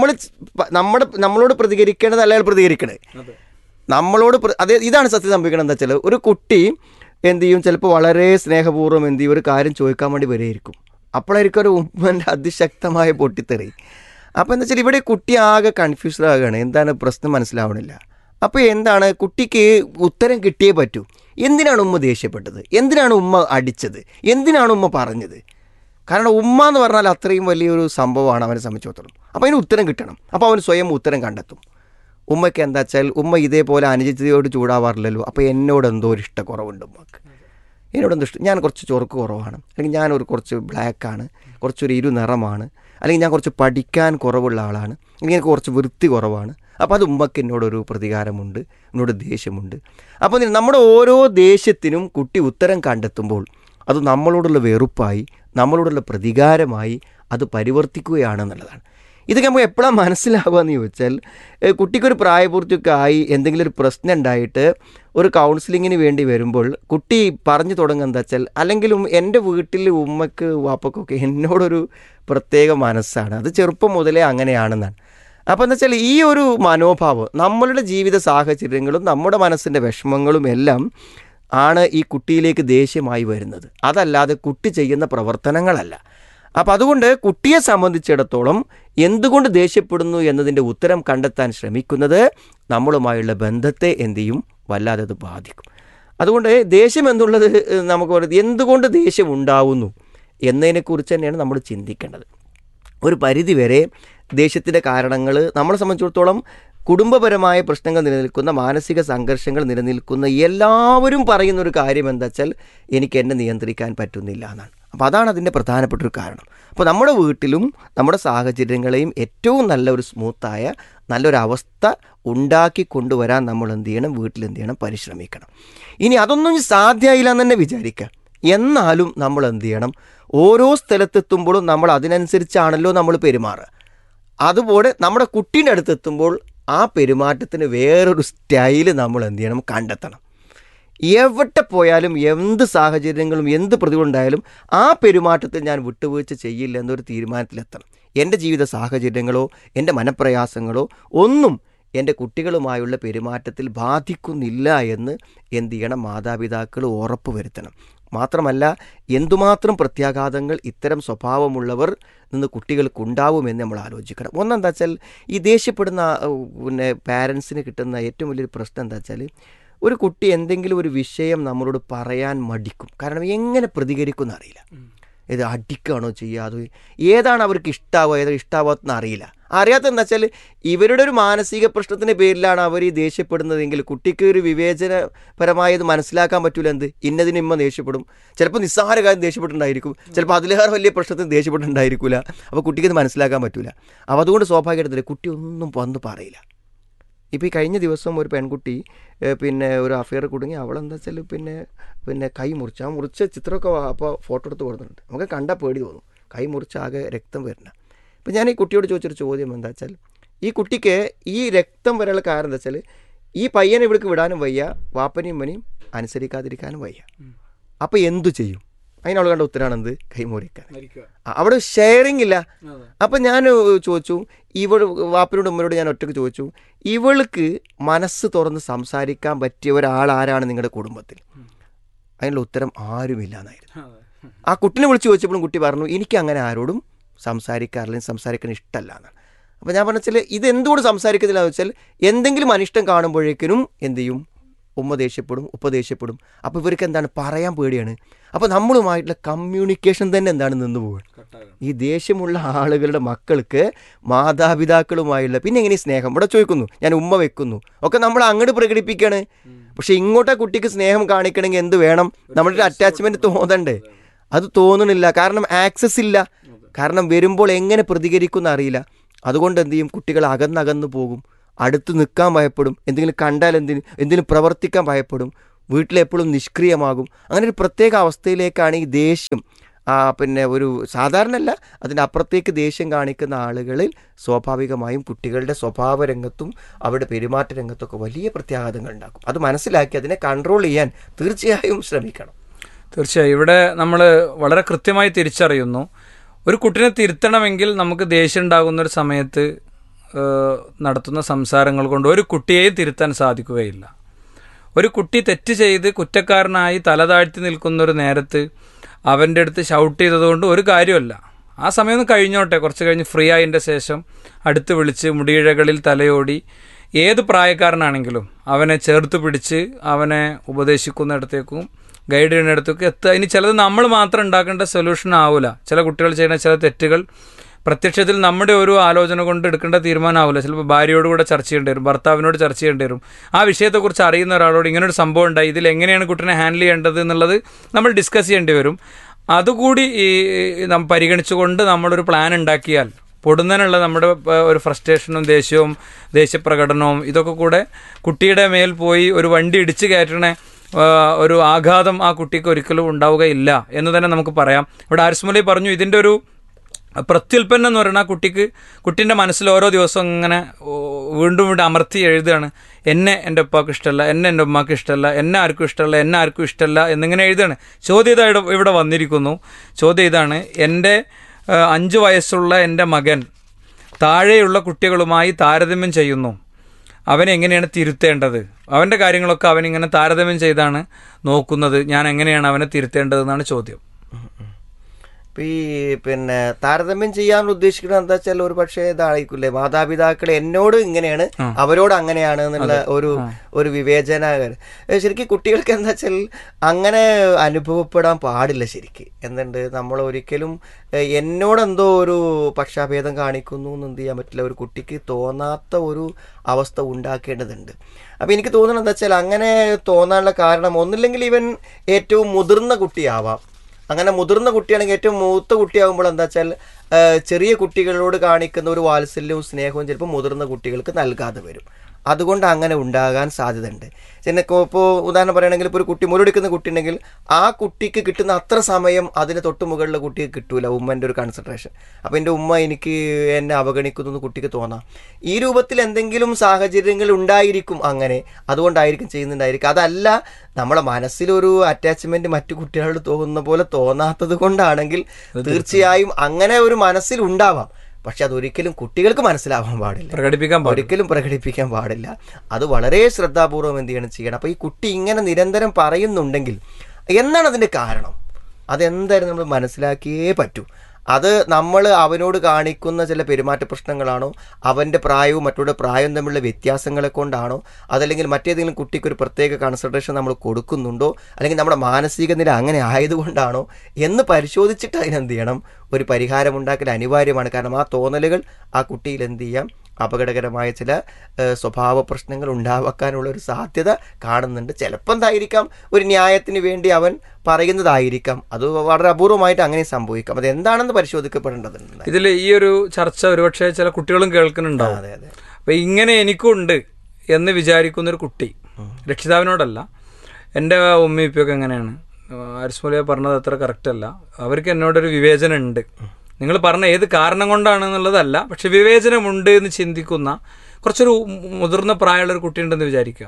നമ്മളോട് പ്രതികരിക്കേണ്ടത് അയാൾ പ്രതികരിക്കണത് നമ്മളോട്. ഇതാണ് സത്യം സംഭവിക്കണം. എന്താ വെച്ചാൽ ഒരു കുട്ടി എന്ത് ചെയ്യും, ചിലപ്പോൾ വളരെ സ്നേഹപൂർവ്വം എന്ത് ചെയ്യും, ഒരു കാര്യം ചോദിക്കാൻ വേണ്ടി വരെയായിരിക്കും. അപ്പോഴായിരിക്കും ഒരു ഉമ്മൻ്റെ അതിശക്തമായ പൊട്ടിത്തെറി. അപ്പോൾ എന്താ വെച്ചാൽ ഇവിടെ കുട്ടി ആകെ കൺഫ്യൂസ്ഡ് ആകുകയാണ്, എന്താണ് പ്രശ്നം മനസ്സിലാവണില്ല. അപ്പോൾ എന്താണ്, കുട്ടിക്ക് ഉത്തരം കിട്ടിയേ പറ്റൂ. എന്തിനാണ് ഉമ്മ ദേഷ്യപ്പെട്ടത്, എന്തിനാണ് ഉമ്മ അടിച്ചത്, എന്തിനാണ് ഉമ്മ പറഞ്ഞത്? കാരണം ഉമ്മ എന്ന് പറഞ്ഞാൽ അത്രയും വലിയൊരു സംഭവമാണ് അവനെ സംബന്ധിച്ചിടത്തോളം. അപ്പോൾ അതിന് ഉത്തരം കിട്ടണം. അപ്പോൾ അവന് സ്വയം ഉത്തരം കണ്ടെത്തും. ഉമ്മയ്ക്ക് എന്താ വെച്ചാൽ ഉമ്മ ഇതേപോലെ അനുജിതയോട് ചൂടാവാറില്ലല്ലോ, അപ്പോൾ എന്നോട് എന്തോ ഒരു ഇഷ്ടക്കുറവുണ്ട് ഉമ്മക്ക്, എന്നോടെന്തോ ഇഷ്ടം, ഞാൻ കുറച്ച് ചൊറുക്ക് കുറവാണ്, അല്ലെങ്കിൽ ഞാനൊരു കുറച്ച് ബ്ലാക്കാണ്, കുറച്ചൊരു ഇരുനിറമാണ്, അല്ലെങ്കിൽ ഞാൻ കുറച്ച് പഠിക്കാൻ കുറവുള്ള ആളാണ്, അല്ലെങ്കിൽ എനിക്ക് കുറച്ച് വൃത്തി കുറവാണ്. അപ്പോൾ അത് ഉമ്മക്ക് എന്നോടൊരു പ്രതികാരമുണ്ട്, എന്നോട് ദേഷ്യമുണ്ട്. അപ്പോൾ നമ്മുടെ ഓരോ ദേഷ്യത്തിനും കുട്ടി ഉത്തരം കണ്ടെത്തുമ്പോൾ അത് നമ്മളോടുള്ള വെറുപ്പായി, നമ്മളോടുള്ള പ്രതികാരമായി അത് പരിവർത്തിക്കുകയാണെന്നുള്ളതാണ്. ഇതൊക്കെ നമുക്ക് എപ്പോഴാണ് മനസ്സിലാവുക എന്ന് ചോദിച്ചാൽ, കുട്ടിക്കൊരു പ്രായപൂർത്തിയൊക്കെ ആയി എന്തെങ്കിലും ഒരു പ്രശ്നം ഉണ്ടായിട്ട് ഒരു കൗൺസിലിങ്ങിന് വേണ്ടി വരുമ്പോൾ കുട്ടി പറഞ്ഞു തുടങ്ങുക എന്താ വെച്ചാൽ, അല്ലെങ്കിലും എൻ്റെ വീട്ടിൽ ഉമ്മക്ക് വാപ്പക്കൊക്കെ എന്നോടൊരു പ്രത്യേക മനസ്സാണ്, അത് ചെറുപ്പം മുതലേ അങ്ങനെയാണെന്നാണ്. അപ്പോൾ എന്താ വെച്ചാൽ ഈ ഒരു മനോഭാവം നമ്മളുടെ ജീവിത സാഹചര്യങ്ങളും നമ്മുടെ മനസ്സിൻ്റെ വിഷമങ്ങളും എല്ലാം ആണ് ഈ കുട്ടിയിലേക്ക് ദേഷ്യമായി വരുന്നത്, അതല്ലാതെ കുട്ടി ചെയ്യുന്ന പ്രവർത്തനങ്ങളല്ല. അപ്പോൾ അതുകൊണ്ട് കുട്ടിയെ സംബന്ധിച്ചിടത്തോളം എന്തുകൊണ്ട് ദേഷ്യപ്പെടുന്നു എന്നതിൻ്റെ ഉത്തരം കണ്ടെത്താൻ ശ്രമിക്കുന്നത് നമ്മളുമായുള്ള ബന്ധത്തെ എന്ത് ചെയ്യും, വല്ലാതെ അത് ബാധിക്കും. അതുകൊണ്ട് ദേഷ്യം എന്നുള്ളത് നമുക്ക് പറയുന്നത് എന്തുകൊണ്ട് ദേഷ്യം ഉണ്ടാവുന്നു എന്നതിനെക്കുറിച്ച് തന്നെയാണ് നമ്മൾ ചിന്തിക്കേണ്ടത്. ഒരു പരിധിവരെ ദേഷ്യത്തിൻ്റെ കാരണങ്ങൾ നമ്മളെ സംബന്ധിച്ചിടത്തോളം കുടുംബപരമായ പ്രശ്നങ്ങൾ നിലനിൽക്കുന്ന, മാനസിക സംഘർഷങ്ങൾ നിലനിൽക്കുന്ന എല്ലാവരും പറയുന്നൊരു കാര്യം എന്താ വെച്ചാൽ, എനിക്ക് എന്നെ നിയന്ത്രിക്കാൻ പറ്റുന്നില്ല എന്നാണ്. അപ്പോൾ അതാണ് അതിൻ്റെ പ്രധാനപ്പെട്ടൊരു കാരണം. അപ്പോൾ നമ്മുടെ വീട്ടിലും നമ്മുടെ സാഹചര്യങ്ങളെയും ഏറ്റവും നല്ലൊരു സ്മൂത്തായ നല്ലൊരവസ്ഥ ഉണ്ടാക്കി കൊണ്ടുവരാൻ നമ്മൾ എന്ത് ചെയ്യണം, വീട്ടിൽ എന്ത് ചെയ്യണം, പരിശ്രമിക്കണം. ഇനി അതൊന്നും സാധ്യമായില്ല എന്ന് തന്നെ വിചാരിക്കുക, എന്നാലും നമ്മൾ എന്ത് ചെയ്യണം, ഓരോ സ്ഥലത്തെത്തുമ്പോഴും നമ്മൾ അതിനനുസരിച്ചാണല്ലോ നമ്മൾ പെരുമാറുക. അതുപോലെ നമ്മുടെ കുട്ടീൻ്റെ അടുത്തെത്തുമ്പോൾ ആ പെരുമാറ്റത്തിന് വേറൊരു സ്റ്റൈല് നമ്മൾ എന്ത് ചെയ്യണം, കണ്ടെത്തണം. എവിടെ പോയാലും എന്ത് സാഹചര്യങ്ങളും എന്ത് പ്രതികളുണ്ടായാലും ആ പെരുമാറ്റത്തിൽ ഞാൻ വിട്ടുവീഴ്ച ചെയ്യില്ല എന്നൊരു തീരുമാനത്തിലെത്തണം. എൻ്റെ ജീവിത സാഹചര്യങ്ങളോ എൻ്റെ മനപ്രയാസങ്ങളോ ഒന്നും എൻ്റെ കുട്ടികളുമായുള്ള പെരുമാറ്റത്തിൽ ബാധിക്കുന്നില്ല എന്ന് എന്ത് ചെയ്യണം, മാതാപിതാക്കൾ ഉറപ്പ് വരുത്തണം. മാത്രമല്ല എന്തുമാത്രം പ്രത്യാഘാതങ്ങൾ ഇത്തരം സ്വഭാവമുള്ളവർ നിന്ന് കുട്ടികൾക്കുണ്ടാവുമെന്ന് നമ്മൾ ആലോചിക്കണം. ഒന്നെന്താ വെച്ചാൽ, ഈ ദേഷ്യപ്പെടുന്ന പാരൻസിന് കിട്ടുന്ന ഏറ്റവും വലിയൊരു പ്രശ്നം എന്താ വെച്ചാൽ, ഒരു കുട്ടി എന്തെങ്കിലും ഒരു വിഷയം നമ്മളോട് പറയാൻ മടിക്കും. കാരണം എങ്ങനെ പ്രതികരിക്കുമെന്ന് അറിയില്ല. ഇത് അടിക്കുകയാണോ ചെയ്യുക, അത് ഏതാണ് അവർക്ക് ഇഷ്ടാവുക, ഏതാണ് ഇഷ്ടാവാത്തെന്ന് അറിയില്ല. അറിയാത്ത എന്താ വെച്ചാൽ, ഇവരുടെ ഒരു മാനസിക പ്രശ്നത്തിൻ്റെ പേരിലാണ് അവർ ഈ ദേഷ്യപ്പെടുന്നതെങ്കിൽ കുട്ടിക്ക് ഒരു വിവേചനപരമായത് മനസ്സിലാക്കാൻ പറ്റൂല. എന്ത് ഇന്നതിന് ഇമ്മ ദേഷ്യപ്പെടും, ചിലപ്പോൾ നിസ്സാര കാര്യം ദേഷ്യപ്പെട്ടുണ്ടായിരിക്കും, ചിലപ്പോൾ അതിലേറെ വലിയ പ്രശ്നത്തിന് ദേഷ്യപ്പെട്ടുണ്ടായിരിക്കില്ല. അപ്പോൾ കുട്ടിക്ക് ഇത് മനസ്സിലാക്കാൻ പറ്റൂല. അപ്പോൾ അതുകൊണ്ട് സ്വാഭാവികമായിട്ട് കുട്ടി ഒന്നും വന്ന് പറയില്ല. ഇപ്പോൾ ഈ കഴിഞ്ഞ ദിവസം ഒരു പെൺകുട്ടി ഒരു അഫെയർ കുടുങ്ങി, അവളെന്താ വെച്ചാൽ കൈ മുറിച്ച്, ആ മുറിച്ച ചിത്രമൊക്കെ അപ്പോൾ ഫോട്ടോ എടുത്ത് കൊടുത്തിട്ടുണ്ട്. നമുക്ക് കണ്ടാൽ പേടി തോന്നും, കൈ മുറിച്ച് ആകെ രക്തം വരുന്ന. അപ്പോൾ ഞാൻ ഈ കുട്ടിയോട് ചോദിച്ചൊരു ചോദ്യം എന്താ വെച്ചാൽ, ഈ കുട്ടിക്ക് ഈ രക്തം വരാനുള്ള കാരണം എന്താ വെച്ചാൽ, ഈ പയ്യനെ ഇവിടേക്ക് വിടാനും വയ്യ, വാപ്പനെയും ഉമ്മനെയും അനുസരിക്കാതിരിക്കാനും വയ്യ. അപ്പോൾ എന്തു ചെയ്യും? അതിനവൾ കണ്ട ഉത്തരവാണെന്ത്, കൈമുറിക്കാൻ. അവിടെ ഷെയറിങ് ഇല്ല. അപ്പം ഞാൻ ചോദിച്ചു, വാപ്പനോട് ഉമ്മനോട് ഞാൻ ഒറ്റയ്ക്ക് ചോദിച്ചു, ഇവൾക്ക് മനസ്സ് തുറന്ന് സംസാരിക്കാൻ പറ്റിയ ഒരാളാരാണ് നിങ്ങളുടെ കുടുംബത്തിൽ? അതിനുള്ള ഉത്തരം ആരുമില്ല എന്നായിരുന്നു. ആ കുട്ടിനെ വിളിച്ച് ചോദിച്ചപ്പോഴും കുട്ടി പറഞ്ഞു, എനിക്ക് അങ്ങനെ ആരോടും സംസാരിക്കാറില്ല, സംസാരിക്കാൻ ഇഷ്ടമല്ല എന്നാണ്. അപ്പോൾ ഞാൻ പറഞ്ഞാൽ ഇത് എന്തുകൊണ്ട് സംസാരിക്കുന്നില്ല എന്ന് വെച്ചാൽ, എന്തെങ്കിലും അനിഷ്ടം കാണുമ്പോഴേക്കിനും എന്ത് ചെയ്യും, ഉമ്മ ദേഷ്യപ്പെടും, ഉപ്പ ദേഷ്യപ്പെടും. അപ്പോൾ ഇവർക്ക് എന്താണ്, പറയാൻ പേടിയാണ്. അപ്പോൾ നമ്മളുമായിട്ടുള്ള കമ്മ്യൂണിക്കേഷൻ തന്നെ എന്താണ്, നിന്ന് പോകും. ഈ ദേഷ്യമുള്ള ആളുകളുടെ മക്കൾക്ക് മാതാപിതാക്കളുമായുള്ള പിന്നെ എങ്ങനെ സ്നേഹം ഇവിടെ ചോദിക്കുന്നു, ഞാൻ ഉമ്മ വെക്കുന്നു ഒക്കെ നമ്മൾ അങ്ങോട്ട് പ്രകടിപ്പിക്കുകയാണ്. പക്ഷെ ഇങ്ങോട്ടാ കുട്ടിക്ക് സ്നേഹം കാണിക്കണമെങ്കിൽ എന്ത് വേണം, നമ്മളുടെ അറ്റാച്ച്മെൻറ്റ് തോന്നണ്ടേ? അത് തോന്നണില്ല. കാരണം ആക്സസ് ഇല്ല. കാരണം വരുമ്പോൾ എങ്ങനെ പ്രതികരിക്കുമെന്ന് അറിയില്ല. അതുകൊണ്ട് എന്ത് ചെയ്യും, കുട്ടികൾ അകന്നകന്ന് പോകും. അടുത്ത് നിൽക്കാൻ ഭയപ്പെടും, എന്തെങ്കിലും കണ്ടാൽ എന്തെങ്കിലും പ്രവർത്തിക്കാൻ ഭയപ്പെടും, വീട്ടിലെപ്പോഴും നിഷ്ക്രിയമാകും. അങ്ങനെ ഒരു പ്രത്യേക അവസ്ഥയിലേക്കാണ് ഈ ദേഷ്യം പിന്നെ ഒരു സാധാരണയല്ല, അതിൻ്റെ അപ്പുറത്തേക്ക് ദേഷ്യം കാണിക്കുന്ന ആളുകളിൽ സ്വാഭാവികമായും കുട്ടികളുടെ സ്വഭാവ രംഗത്തും അവരുടെ പെരുമാറ്റ രംഗത്തൊക്കെ വലിയ പ്രത്യാഘാതങ്ങൾ ഉണ്ടാക്കും. അത് മനസ്സിലാക്കി അതിനെ കൺട്രോൾ ചെയ്യാൻ തീർച്ചയായും ശ്രമിക്കണം. തീർച്ചയായും ഇവിടെ നമ്മൾ വളരെ കൃത്യമായി തിരിച്ചറിയുന്നു, ഒരു കുട്ടിനെ തിരുത്തണമെങ്കിൽ നമുക്ക് ദേഷ്യം ഉണ്ടാകുന്ന ഒരു സമയത്ത് നടത്തുന്ന സംസാരങ്ങൾ കൊണ്ട് ഒരു കുട്ടിയെയും തിരുത്താൻ സാധിക്കുകയില്ല. ഒരു കുട്ടി തെറ്റ് ചെയ്ത് കുറ്റക്കാരനായി തല താഴ്ത്തി നിൽക്കുന്നൊരു നേരത്ത് അവൻ്റെ അടുത്ത് ഷൗട്ട് ചെയ്തതുകൊണ്ട് ഒരു കാര്യമല്ല. ആ സമയം ഒന്ന് കഴിഞ്ഞോട്ടെ, കുറച്ച് കഴിഞ്ഞ് ഫ്രീ ആയതിൻ്റെ ശേഷം അടുത്ത് വിളിച്ച് മുടിയിഴകളിൽ തലയോടി ഏത് പ്രായക്കാരനാണെങ്കിലും അവനെ ചേർത്ത് പിടിച്ച് അവനെ ഉപദേശിക്കുന്നിടത്തേക്കും ഗൈഡ് ചെയ്യുന്നിടത്തേക്കും എത്തുക. ഇനി ചിലത് നമ്മൾ മാത്രം ഉണ്ടാക്കേണ്ട സൊല്യൂഷൻ ആവില്ല. ചില കുട്ടികൾ ചെയ്യുന്ന ചില തെറ്റുകൾ പ്രത്യക്ഷത്തിൽ നമ്മുടെ ഒരു ആലോചന കൊണ്ട് എടുക്കേണ്ട തീരുമാനമാവില്ല. ചിലപ്പോൾ ഭാര്യയോട് കൂടെ ചർച്ച ചെയ്യേണ്ടി വരും, ഭർത്താവിനോട് ചർച്ച ചെയ്യേണ്ടി വരും. ആ വിഷയത്തെക്കുറിച്ച് അറിയുന്ന ഒരാളോട് ഇങ്ങനൊരു സംഭവം ഉണ്ടായി, ഇതിൽ എങ്ങനെയാണ് കുട്ടീനെ ഹാൻഡിൽ ചെയ്യേണ്ടത് എന്നുള്ളത് നമ്മൾ ഡിസ്കസ് ചെയ്യേണ്ടി വരും. അതുകൂടി നാം പരിഗണിച്ചുകൊണ്ട് നമ്മളൊരു പ്ലാൻ ഉണ്ടാക്കിയാൽ പൊടുന്നതിനുള്ള നമ്മുടെ ഒരു ഫ്രസ്ട്രേഷനും ദേഷ്യവും ദേഷ്യപ്രകടനവും ഇതൊക്കെ കൂടെ കുട്ടിയുടെ മേൽ പോയി ഒരു വണ്ടി ഇടിച്ച് കയറ്റണ ഒരു ആഘാതം ആ കുട്ടിക്ക് ഒരിക്കലും ഉണ്ടാവുകയില്ല എന്ന് തന്നെ നമുക്ക് പറയാം. ഇവിടെ ആരിസ്മലി പറഞ്ഞു, ഇതിൻ്റെ ഒരു പ്രത്യുൽപ്പന്നം എന്ന് പറയുന്നത് കുട്ടീൻ്റെ മനസ്സിൽ ഓരോ ദിവസവും ഇങ്ങനെ വീണ്ടും വീണ്ടും അമർത്തി എഴുതുകയാണ്, എന്നെ എൻ്റെ ഉപ്പാക്ക് ഇഷ്ടമല്ല, എന്നെ എൻ്റെ ഉമ്മാക്ക് ഇഷ്ടമല്ല, എന്നെ ആർക്കും ഇഷ്ടമല്ല, എന്നെ ആർക്കും ഇഷ്ടമല്ല എന്നിങ്ങനെ എഴുതുകയാണ്. ചോദ്യം ഇതാ ഇവിടെ വന്നിരിക്കുന്നു. ചോദ്യം ഇതാണ്, എൻ്റെ 5 വയസ്സുള്ള എൻ്റെ മകൻ താഴെയുള്ള കുട്ടികളുമായി താരതമ്യം ചെയ്യുന്നു, അവനെ എങ്ങനെയാണ് തിരുത്തേണ്ടത്? അവൻ്റെ കാര്യങ്ങളൊക്കെ അവനിങ്ങനെ താരതമ്യം ചെയ്താണ് നോക്കുന്നത്, ഞാൻ എങ്ങനെയാണ് അവനെ തിരുത്തേണ്ടതെന്നാണ് ചോദ്യം. ഇപ്പം ഈ പിന്നെ താരതമ്യം ചെയ്യാൻ ഉദ്ദേശിക്കുന്നത് എന്താ വെച്ചാൽ ഒരു പക്ഷേ ഇതായിരിക്കില്ലേ, മാതാപിതാക്കൾ എന്നോട് ഇങ്ങനെയാണ് അവരോട് അങ്ങനെയാണ് എന്നുള്ള ഒരു വിവേചന. ശരിക്കും കുട്ടികൾക്ക് എന്താ വെച്ചാൽ അങ്ങനെ അനുഭവപ്പെടാൻ പാടില്ല. ശരിക്കും എന്തുണ്ട്, നമ്മൾ ഒരിക്കലും എന്നോടെന്തോ ഒരു പക്ഷാഭേദം കാണിക്കുന്നു എന്ന് എന്ത് ചെയ്യാൻ പറ്റില്ല. ഒരു കുട്ടിക്ക് തോന്നാത്ത ഒരു അവസ്ഥ ഉണ്ടാക്കേണ്ടതുണ്ട്. അപ്പോൾ എനിക്ക് തോന്നുന്നത് എന്താ വെച്ചാൽ അങ്ങനെ തോന്നാനുള്ള കാരണം ഒന്നില്ലെങ്കിൽ ഇവൻ ഏറ്റവും മുതിർന്ന കുട്ടിയാവാം. അങ്ങനെ മുതിർന്ന കുട്ടിയാണെങ്കിൽ ഏറ്റവും മൂത്ത കുട്ടിയാകുമ്പോൾ എന്താ വെച്ചാൽ ചെറിയ കുട്ടികളോട് കാണിക്കുന്ന ഒരു വാത്സല്യവും സ്നേഹവും ചിലപ്പോൾ മുതിർന്ന കുട്ടികൾക്ക് നൽകാതെ വരും. അതുകൊണ്ട് അങ്ങനെ ഉണ്ടാകാൻ സാധ്യതയുണ്ട്. ഇപ്പോൾ ഉദാഹരണം പറയുകയാണെങ്കിൽ ഇപ്പോൾ ഒരു കുട്ടി മുരടിക്കുന്ന കുട്ടി ഉണ്ടെങ്കിൽ ആ കുട്ടിക്ക് കിട്ടുന്ന അത്ര സമയം അതിന് തൊട്ട് മുകളിലെ കുട്ടിക്ക് കിട്ടൂല, ഉമ്മൻ്റെ ഒരു കൺസെൻട്രേഷൻ. അപ്പോൾ എൻ്റെ ഉമ്മ എന്നെ അവഗണിക്കുന്നു എന്ന് കുട്ടിക്ക് തോന്നാം. ഈ രൂപത്തിൽ എന്തെങ്കിലും സാഹചര്യങ്ങൾ ഉണ്ടായിരിക്കും, അങ്ങനെ അതുകൊണ്ടായിരിക്കും ചെയ്യുന്നുണ്ടായിരിക്കും. അതല്ല നമ്മളെ മനസ്സിലൊരു അറ്റാച്ച്മെൻറ്റ് മറ്റു കുട്ടികളോട് തോന്നുന്ന പോലെ തോന്നാത്തത് കൊണ്ടാണെങ്കിൽ തീർച്ചയായും അങ്ങനെ ഒരു മനസ്സിൽ ഉണ്ടാവാം. പക്ഷെ അതൊരിക്കലും കുട്ടികൾക്ക് മനസ്സിലാവാൻ പാടില്ല, ഒരിക്കലും പ്രകടിപ്പിക്കാൻ പാടില്ല. അത് വളരെ ശ്രദ്ധാപൂർവം എന്ത് ചെയ്യണം. അപ്പോൾ ഈ കുട്ടി ഇങ്ങനെ നിരന്തരം പറയുന്നുണ്ടെങ്കിൽ എന്താണ് അതിൻ്റെ കാരണം, അതെന്തായാലും നമ്മൾ മനസ്സിലാക്കിയേ പറ്റൂ. അത് നമ്മൾ അവനോട് കാണിക്കുന്ന ചില പെരുമാറ്റ പ്രശ്നങ്ങളാണോ, അവൻ്റെ പ്രായവും മറ്റുള്ള പ്രായവും തമ്മിലുള്ള വ്യത്യാസങ്ങളെ കൊണ്ടാണോ, അതല്ലെങ്കിൽ മറ്റേതെങ്കിലും കുട്ടിക്കൊരു പ്രത്യേക കൺസൾട്ടേഷൻ നമ്മൾ കൊടുക്കുന്നുണ്ടോ, അല്ലെങ്കിൽ നമ്മുടെ മാനസിക നില അങ്ങനെ ആയതുകൊണ്ടാണോ എന്ന് പരിശോധിച്ചിട്ട് അതിനെന്ത് ചെയ്യണം, ഒരു പരിഹാരമുണ്ടാക്കൽ അനിവാര്യമാണ്. കാരണം ആ തോന്നലുകൾ ആ കുട്ടിയിൽ എന്ത് ചെയ്യാം, അപകടകരമായ ചില സ്വഭാവ പ്രശ്നങ്ങൾ ഉണ്ടാവാനുള്ള ഒരു സാധ്യത കാണുന്നുണ്ട്. ചിലപ്പോൾ എന്തായിരിക്കാം, ഒരു ന്യായത്തിന് വേണ്ടി അവൻ പറയുന്നതായിരിക്കാം. അത് വളരെ അപൂർവമായിട്ട് അങ്ങനെ സംഭവിക്കാം. അത് എന്താണെന്ന് പരിശോധിക്കപ്പെടേണ്ടതുണ്ട്. ഇതിൽ ഈ ഒരു ചർച്ച ഒരുപക്ഷെ ചില കുട്ടികളും കേൾക്കുന്നുണ്ടാവും. അതെ അതെ. അപ്പം ഇങ്ങനെ എനിക്കുണ്ട് എന്ന് വിചാരിക്കുന്നൊരു കുട്ടി, രക്ഷിതാവിനോടല്ല, എൻ്റെ ഉമ്മയും ഇപ്പൊക്കെ എങ്ങനെയാണ്, ആരിസ്മലിയ പറഞ്ഞത് അത്ര കറക്റ്റല്ല, അവർക്ക് എന്നോടൊരു വിവേചനം ഉണ്ട്, നിങ്ങൾ പറഞ്ഞ ഏത് കാരണം കൊണ്ടാണെന്നുള്ളതല്ല, പക്ഷെ വിവേചനമുണ്ട് എന്ന് ചിന്തിക്കുന്ന കുറച്ചൊരു മുതിർന്ന പ്രായമുള്ളൊരു കുട്ടിയുണ്ടെന്ന് വിചാരിക്കുക,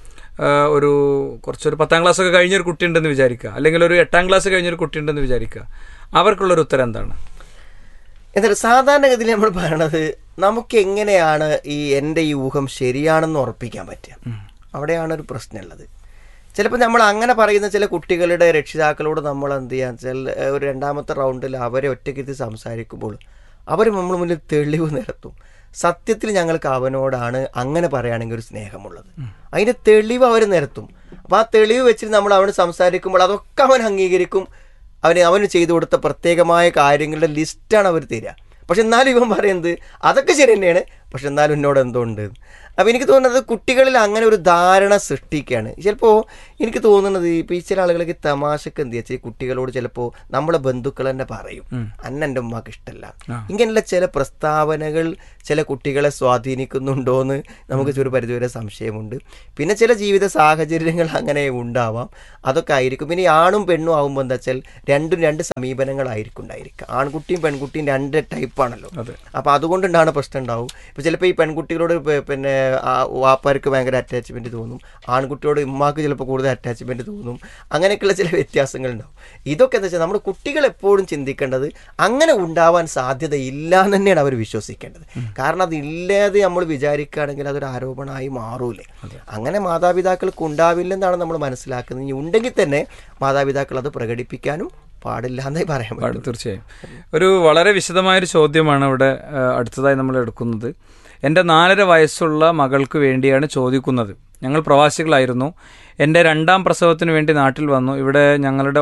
കുറച്ചൊരു 10ാം ക്ലാസ്സൊക്കെ കഴിഞ്ഞൊരു കുട്ടിയുണ്ടെന്ന് വിചാരിക്കുക, അല്ലെങ്കിൽ ഒരു 8ാം ക്ലാസ് കഴിഞ്ഞൊരു കുട്ടിയുണ്ടെന്ന് വിചാരിക്കുക. അവർക്കുള്ളൊരു ഉത്തരം എന്താണ്? എന്തായാലും സാധാരണഗതിയിൽ നമ്മൾ പറയണത്, നമുക്ക് എങ്ങനെയാണ് എൻ്റെ ഈ ഊഹം ശരിയാണെന്ന് ഉറപ്പിക്കാൻ പറ്റുക? അവിടെയാണ് ഒരു പ്രശ്നമുള്ളത്. ചിലപ്പോൾ നമ്മൾ അങ്ങനെ പറയുന്ന ചില കുട്ടികളുടെ രക്ഷിതാക്കളോട് നമ്മൾ എന്ത് ചെയ്യാന്ന് വെച്ചാൽ ഒരു 2ാമത്തെ റൗണ്ടിൽ അവരെ ഒറ്റയ്ക്കിരുത്തി സംസാരിക്കുമ്പോൾ അവർ നമ്മൾ മുന്നിൽ തെളിവ് നിരത്തും. സത്യത്തിൽ ഞങ്ങൾക്ക് അവനോടാണ് അങ്ങനെ പറയുകയാണെങ്കിൽ ഒരു സ്നേഹമുള്ളത്, അതിൻ്റെ തെളിവ് അവർ നിരത്തും. അപ്പോൾ ആ തെളിവ് വെച്ചിട്ട് നമ്മൾ അവന് സംസാരിക്കുമ്പോൾ അതൊക്കെ അവൻ അംഗീകരിക്കും. അവന് ചെയ്തു കൊടുത്ത പ്രത്യേകമായ കാര്യങ്ങളുടെ ലിസ്റ്റാണ് അവർ തരിക. പക്ഷെ എന്നാലും ഇവൻ പറയുന്നത് അതൊക്കെ ശരി തന്നെയാണ്, പക്ഷെ എന്നാലും എന്നോട് എന്തുണ്ട്. അപ്പോൾ എനിക്ക് തോന്നുന്നത് കുട്ടികളിൽ അങ്ങനെ ഒരു ധാരണ സൃഷ്ടിക്കുകയാണ്. ചിലപ്പോൾ എനിക്ക് തോന്നുന്നത് ഇപ്പോൾ ഈ ചില ആളുകൾക്ക് തമാശക്ക് എന്ത് വെച്ചാൽ കുട്ടികളോട് ചിലപ്പോൾ നമ്മളെ ബന്ധുക്കൾ തന്നെ പറയും എൻ്റെ ഉമ്മാക്ക് ഇഷ്ടമല്ല. ഇങ്ങനെയുള്ള ചില പ്രസ്താവനകൾ ചില കുട്ടികളെ സ്വാധീനിക്കുന്നുണ്ടോ എന്ന് നമുക്ക് ഒരു പരിധിവരെ സംശയമുണ്ട്. പിന്നെ ചില ജീവിത സാഹചര്യങ്ങൾ അങ്ങനെ ഉണ്ടാവാം, അതൊക്കെ ആയിരിക്കും. പിന്നെ ഈ ആണും പെണ്ണും ആകുമ്പോൾ എന്താ വെച്ചാൽ രണ്ടും രണ്ട് സമീപനങ്ങളായിരിക്കും ഉണ്ടായിരിക്കുക. ആൺകുട്ടിയും പെൺകുട്ടിയും രണ്ട് ടൈപ്പാണല്ലോ. അപ്പോൾ അതുകൊണ്ടുണ്ടാണ് പ്രശ്നം ഉണ്ടാവും. ഇപ്പോൾ ചിലപ്പോൾ ഈ പെൺകുട്ടികളോട് പിന്നെ വാപ്പാർക്ക് ഭയങ്കര അറ്റാച്ച്മെൻറ്റ് തോന്നും, ആൺകുട്ടിയോട് ഉമ്മാക്ക് ചിലപ്പോൾ കൂടുതൽ അറ്റാച്ച്മെൻറ്റ് തോന്നും. അങ്ങനെയൊക്കെയുള്ള ചില വ്യത്യാസങ്ങൾ ഉണ്ടാവും. ഇതൊക്കെ എന്താ വെച്ചാൽ നമ്മുടെ കുട്ടികൾ എപ്പോഴും ചിന്തിക്കേണ്ടത് അങ്ങനെ ഉണ്ടാവാൻ സാധ്യതയില്ല എന്ന് തന്നെയാണ് അവർ വിശ്വസിക്കേണ്ടത്. കാരണം അതില്ലാതെ നമ്മൾ വിചാരിക്കുകയാണെങ്കിൽ അതൊരു ആരോപണമായി മാറൂലേ. അങ്ങനെ മാതാപിതാക്കൾക്ക് ഉണ്ടാവില്ലെന്നാണ് നമ്മൾ മനസ്സിലാക്കുന്നത്. ഇനി ഉണ്ടെങ്കിൽ തന്നെ മാതാപിതാക്കൾ അത് പ്രകടിപ്പിക്കാനും പാടില്ല എന്നേ പറയാൻ പാടും. തീർച്ചയായും ഒരു വളരെ വിശദമായൊരു ചോദ്യമാണ് ഇവിടെ അടുത്തതായി നമ്മൾ എടുക്കുന്നത്. എൻ്റെ 4.5 വയസ്സുള്ള മകൾക്ക് വേണ്ടിയാണ് ചോദിക്കുന്നത്. ഞങ്ങൾ പ്രവാസികളായിരുന്നു. എൻ്റെ 2ാം പ്രസവത്തിന് വേണ്ടി നാട്ടിൽ വന്നു. ഇവിടെ ഞങ്ങളുടെ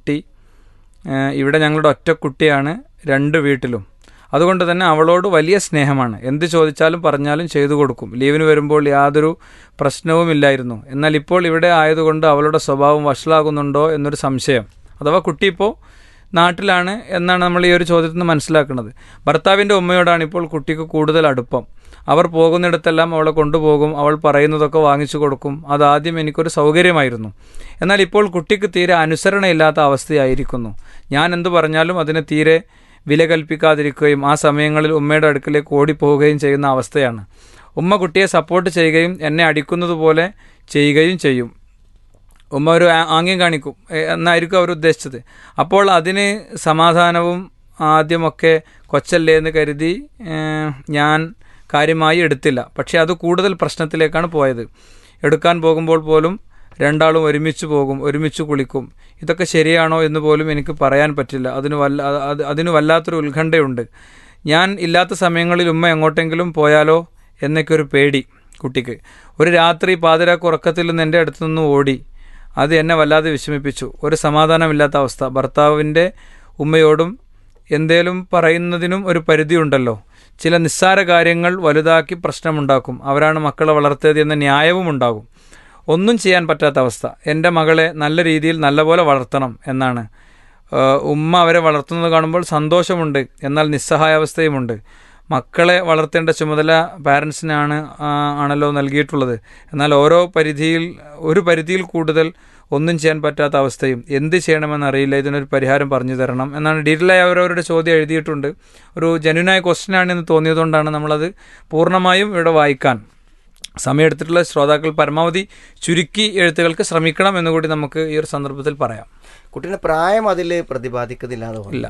ഒറ്റക്കുട്ടിയാണ് 2 വീട്ടിലും. അതുകൊണ്ട് തന്നെ അവളോട് വലിയ സ്നേഹമാണ്. എന്ത് ചോദിച്ചാലും പറഞ്ഞാലും ചെയ്തു കൊടുക്കും. ലീവിന് വരുമ്പോൾ യാതൊരു പ്രശ്നവുമില്ലായിരുന്നു. എന്നാൽ ഇപ്പോൾ ഇവിടെ ആയതുകൊണ്ട് അവളുടെ സ്വഭാവം വഷളാകുന്നുണ്ടോ എന്നൊരു സംശയം. അഥവാ കുട്ടി ഇപ്പോൾ നാട്ടിലാണ് എന്നാണ് നമ്മൾ ഈ ഒരു ചോദ്യത്തിൽ നിന്ന് മനസ്സിലാക്കുന്നത്. ഭർത്താവിൻ്റെ ഉമ്മയോടാണ് ഇപ്പോൾ കുട്ടിക്ക് കൂടുതൽ അടുപ്പം. അവർ പോകുന്നിടത്തെല്ലാം അവളെ കൊണ്ടുപോകും, അവൾ പറയുന്നതൊക്കെ വാങ്ങിച്ചു കൊടുക്കും. അതാദ്യം എനിക്കൊരു സൗകര്യമായിരുന്നു. എന്നാൽ ഇപ്പോൾ കുട്ടിക്ക് തീരെ അനുസരണയില്ലാത്ത അവസ്ഥയായിരിക്കുന്നു. ഞാൻ എന്തു പറഞ്ഞാലും അതിന് തീരെ വില കൽപ്പിക്കാതിരിക്കുകയും ആ സമയങ്ങളിൽ ഉമ്മയുടെ അടുക്കിലേക്ക് ഓടിപ്പോവുകയും ചെയ്യുന്ന അവസ്ഥയാണ്. ഉമ്മ കുട്ടിയെ സപ്പോർട്ട് ചെയ്യുകയും എന്നെ അടിക്കുന്നത് പോലെ ചെയ്യുകയും ചെയ്യും. ഉമ്മ ഒരു ആംഗ്യം കാണിക്കും എന്നായിരിക്കും അവർ ഉദ്ദേശിച്ചത്. അപ്പോൾ അതിന് സമാധാനവും ആദ്യമൊക്കെ കൊച്ചല്ലേ എന്ന് കരുതി ഞാൻ കാര്യമായി എടുത്തില്ല. പക്ഷേ അത് കൂടുതൽ പ്രശ്നത്തിലേക്കാണ് പോയത്. എടുക്കാൻ പോകുമ്പോൾ പോലും 2 ആളും ഒരുമിച്ച് പോകും, ഒരുമിച്ച് കുളിക്കും. ഇതൊക്കെ ശരിയാണോ എന്ന് പോലും എനിക്ക് പറയാൻ പറ്റില്ല. അതിന് വല്ലാത്തൊരു ഉത്കണ്ഠയുണ്ട്. ഞാൻ ഇല്ലാത്ത സമയങ്ങളിൽ ഉമ്മ എങ്ങോട്ടെങ്കിലും പോയാലോ എന്നൊക്കെ ഒരു പേടി കുട്ടിക്ക്. ഒരു രാത്രി പാതിരാക്ക് ഉറക്കത്തിൽ നിന്ന് എൻ്റെ അടുത്തു നിന്ന് ഓടി. അത് എന്നെ വല്ലാതെ വിഷമിപ്പിച്ചു. ഒരു സമാധാനമില്ലാത്ത അവസ്ഥ. ഭർത്താവിൻ്റെ ഉമ്മയോടും എന്തേലും പറയുന്നതിനും ഒരു പരിധിയുണ്ടല്ലോ. ചില നിസ്സാര കാര്യങ്ങൾ വലുതാക്കി പ്രശ്നമുണ്ടാക്കും. അവരാണ് മക്കളെ വളർത്തിയത് എന്ന ന്യായവും ഉണ്ടാകും. ഒന്നും ചെയ്യാൻ പറ്റാത്ത അവസ്ഥ. എൻ്റെ മകളെ നല്ല രീതിയിൽ നല്ലപോലെ വളർത്തണം എന്നാണ്. ഉമ്മ അവരെ വളർത്തുന്നത് കാണുമ്പോൾ സന്തോഷമുണ്ട്, എന്നാൽ നിസ്സഹായാവസ്ഥയുമുണ്ട്. മക്കളെ വളർത്തേണ്ട ചുമതല ആണല്ലോ നൽകിയിട്ടുള്ളത്. എന്നാൽ ഒരു പരിധിയിൽ കൂടുതൽ ഒന്നും ചെയ്യാൻ പറ്റാത്ത അവസ്ഥയും. എന്ത് ചെയ്യണമെന്നറിയില്ല. ഇതിനൊരു പരിഹാരം പറഞ്ഞു തരണം എന്നാണ് ഡീറ്റെയിലായി അവരവരുടെ ചോദ്യം എഴുതിയിട്ടുണ്ട്. ഒരു ജെന്യൂനായ ക്വസ്റ്റ്യനാണെന്ന് തോന്നിയതുകൊണ്ടാണ് നമ്മളത് പൂർണ്ണമായും ഇവിടെ വായിക്കാൻ സമയമെടുത്തിട്ടുള്ള ശ്രോതാക്കൾ പരമാവധി ചുരുക്കി എഴുത്തുകൾക്ക് ശ്രമിക്കണം എന്നുകൂടി നമുക്ക് ഈ ഒരു സന്ദർഭത്തിൽ പറയാം. കുട്ടീൻ്റെ പ്രായം അതിൽ പ്രതിപാദിക്കുന്നില്ല.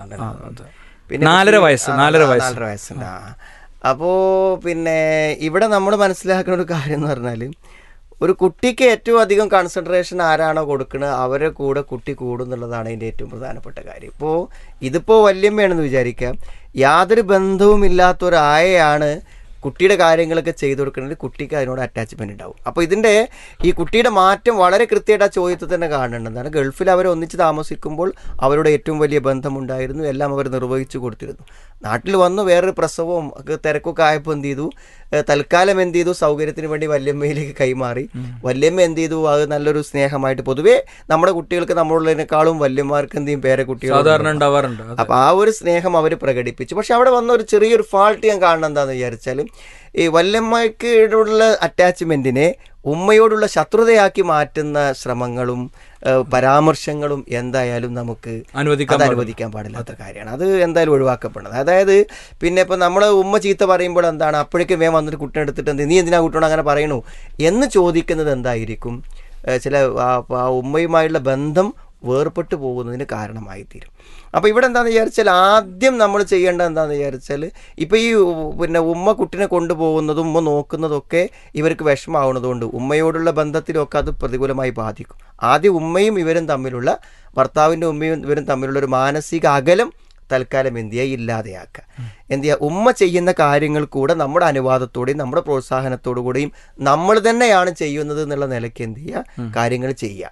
4.5 വയസ്സുണ്ട്. അപ്പോൾ പിന്നെ ഇവിടെ നമ്മൾ മനസ്സിലാക്കുന്ന ഒരു കാര്യം എന്ന് പറഞ്ഞാൽ, ഒരു കുട്ടിക്ക് ഏറ്റവും അധികം കോൺസെൻട്രേഷൻ ആരാണോ കൊടുക്കുന്നത് അവരെ കൂടെ കുട്ടി കൂടുന്നുള്ളതാണ് അതിൻ്റെ ഏറ്റവും പ്രധാനപ്പെട്ട കാര്യം. ഇതിപ്പോൾ വല്യമ്മയാണെന്ന് വിചാരിക്കാം, യാതൊരു ബന്ധവുമില്ലാത്ത ഒരായയാണ് കുട്ടിയുടെ കാര്യങ്ങളൊക്കെ ചെയ്തു കൊടുക്കുന്നത്. കുട്ടിക്ക് അതിനോട് അറ്റാച്ച്മെൻറ്റ് ഉണ്ടാവും. അപ്പോൾ ഈ കുട്ടിയുടെ മാറ്റം വളരെ കൃത്യമായിട്ട് ആ ചോദ്യത്തിൽ തന്നെ കാണേണ്ടതാണ്. ഗൾഫിൽ അവർ ഒന്നിച്ച് താമസിക്കുമ്പോൾ അവരുടെ ഏറ്റവും വലിയ ബന്ധമുണ്ടായിരുന്നു, എല്ലാം അവർ നിർവഹിച്ചു കൊടുത്തിരുന്നു. നാട്ടിൽ വന്നു വേറൊരു പ്രസവവും തിരക്കൊക്കെ ആയപ്പോൾ എന്ത് ചെയ്തു, തൽക്കാലം എന്ത് ചെയ്തു, സൗകര്യത്തിന് വേണ്ടി വല്യമ്മയിലേക്ക് കൈമാറി. വല്യമ്മ എന്ത് ചെയ്തു, അത് നല്ലൊരു സ്നേഹമായിട്ട്. പൊതുവേ നമ്മുടെ കുട്ടികൾക്ക് നമ്മളുള്ളതിനേക്കാളും വല്യമ്മമാർക്ക് എന്ത് ചെയ്യും, പേരക്കുട്ടികൾ സാധാരണ ഉണ്ടാവാറുണ്ട്. അപ്പോൾ ആ ഒരു സ്നേഹം അവർ പ്രകടിപ്പിച്ചു. പക്ഷെ അവിടെ വന്ന ഒരു ചെറിയൊരു ഫാൾട്ട് ഞാൻ കാണുന്നത് എന്താണെന്ന് വിചാരിച്ചാൽ, ഈ വല്യമ്മയ്ക്കുള്ള അറ്റാച്ച്മെൻറ്റിനെ ഉമ്മയോടുള്ള ശത്രുതയാക്കി മാറ്റുന്ന ശ്രമങ്ങളും പരാമർശങ്ങളും എന്തായാലും നമുക്ക് അനുവദിക്കാൻ പാടില്ലാത്ത കാര്യമാണ്. അത് എന്തായാലും ഒഴിവാക്കപ്പെടുന്നത്. അതായത് പിന്നെ ഇപ്പം നമ്മൾ ഉമ്മ ചീത്ത പറയുമ്പോൾ എന്താണ്, അപ്പോഴേക്കും വേഗം വന്നിട്ട് കുട്ടിനെ എടുത്തിട്ട് നീ എന്തിനാ കുട്ടിയോട് അങ്ങനെ പറയണു എന്ന് ചോദിക്കുന്നത് എന്തായിരിക്കും, ചില ആ ഉമ്മയുമായുള്ള ബന്ധം വേർപെട്ടു പോകുന്നതിന് കാരണമായി തീരും. അപ്പോൾ ഇവിടെ എന്താണെന്ന് വിചാരിച്ചാൽ, ആദ്യം നമ്മൾ ചെയ്യേണ്ടത് എന്താണെന്ന് വിചാരിച്ചാൽ, ഇപ്പോൾ ഈ പിന്നെ ഉമ്മ കുട്ടിനെ കൊണ്ടുപോകുന്നതും ഉമ്മ നോക്കുന്നതൊക്കെ ഇവർക്ക് വിഷമാവുന്നതുകൊണ്ട് ഉമ്മയോടുള്ള ബന്ധത്തിലൊക്കെ അത് പ്രതികൂലമായി ബാധിക്കും. ആദ്യം ഉമ്മയും ഇവരും തമ്മിലുള്ള, ഭർത്താവിൻ്റെ ഉമ്മയും ഇവരും തമ്മിലുള്ള ഒരു മാനസിക അകലം തൽക്കാലം എന്ത് ചെയ്യുക, ഇല്ലാതെയാക്കുക. എന്ത് ചെയ്യുക, ഉമ്മ ചെയ്യുന്ന കാര്യങ്ങൾ കൂടെ നമ്മുടെ അനുവാദത്തോടെയും നമ്മുടെ പ്രോത്സാഹനത്തോടു കൂടെയും നമ്മൾ തന്നെയാണ് ചെയ്യുന്നത് എന്നുള്ള നിലയ്ക്ക് എന്ത് ചെയ്യുക, കാര്യങ്ങൾ ചെയ്യുക.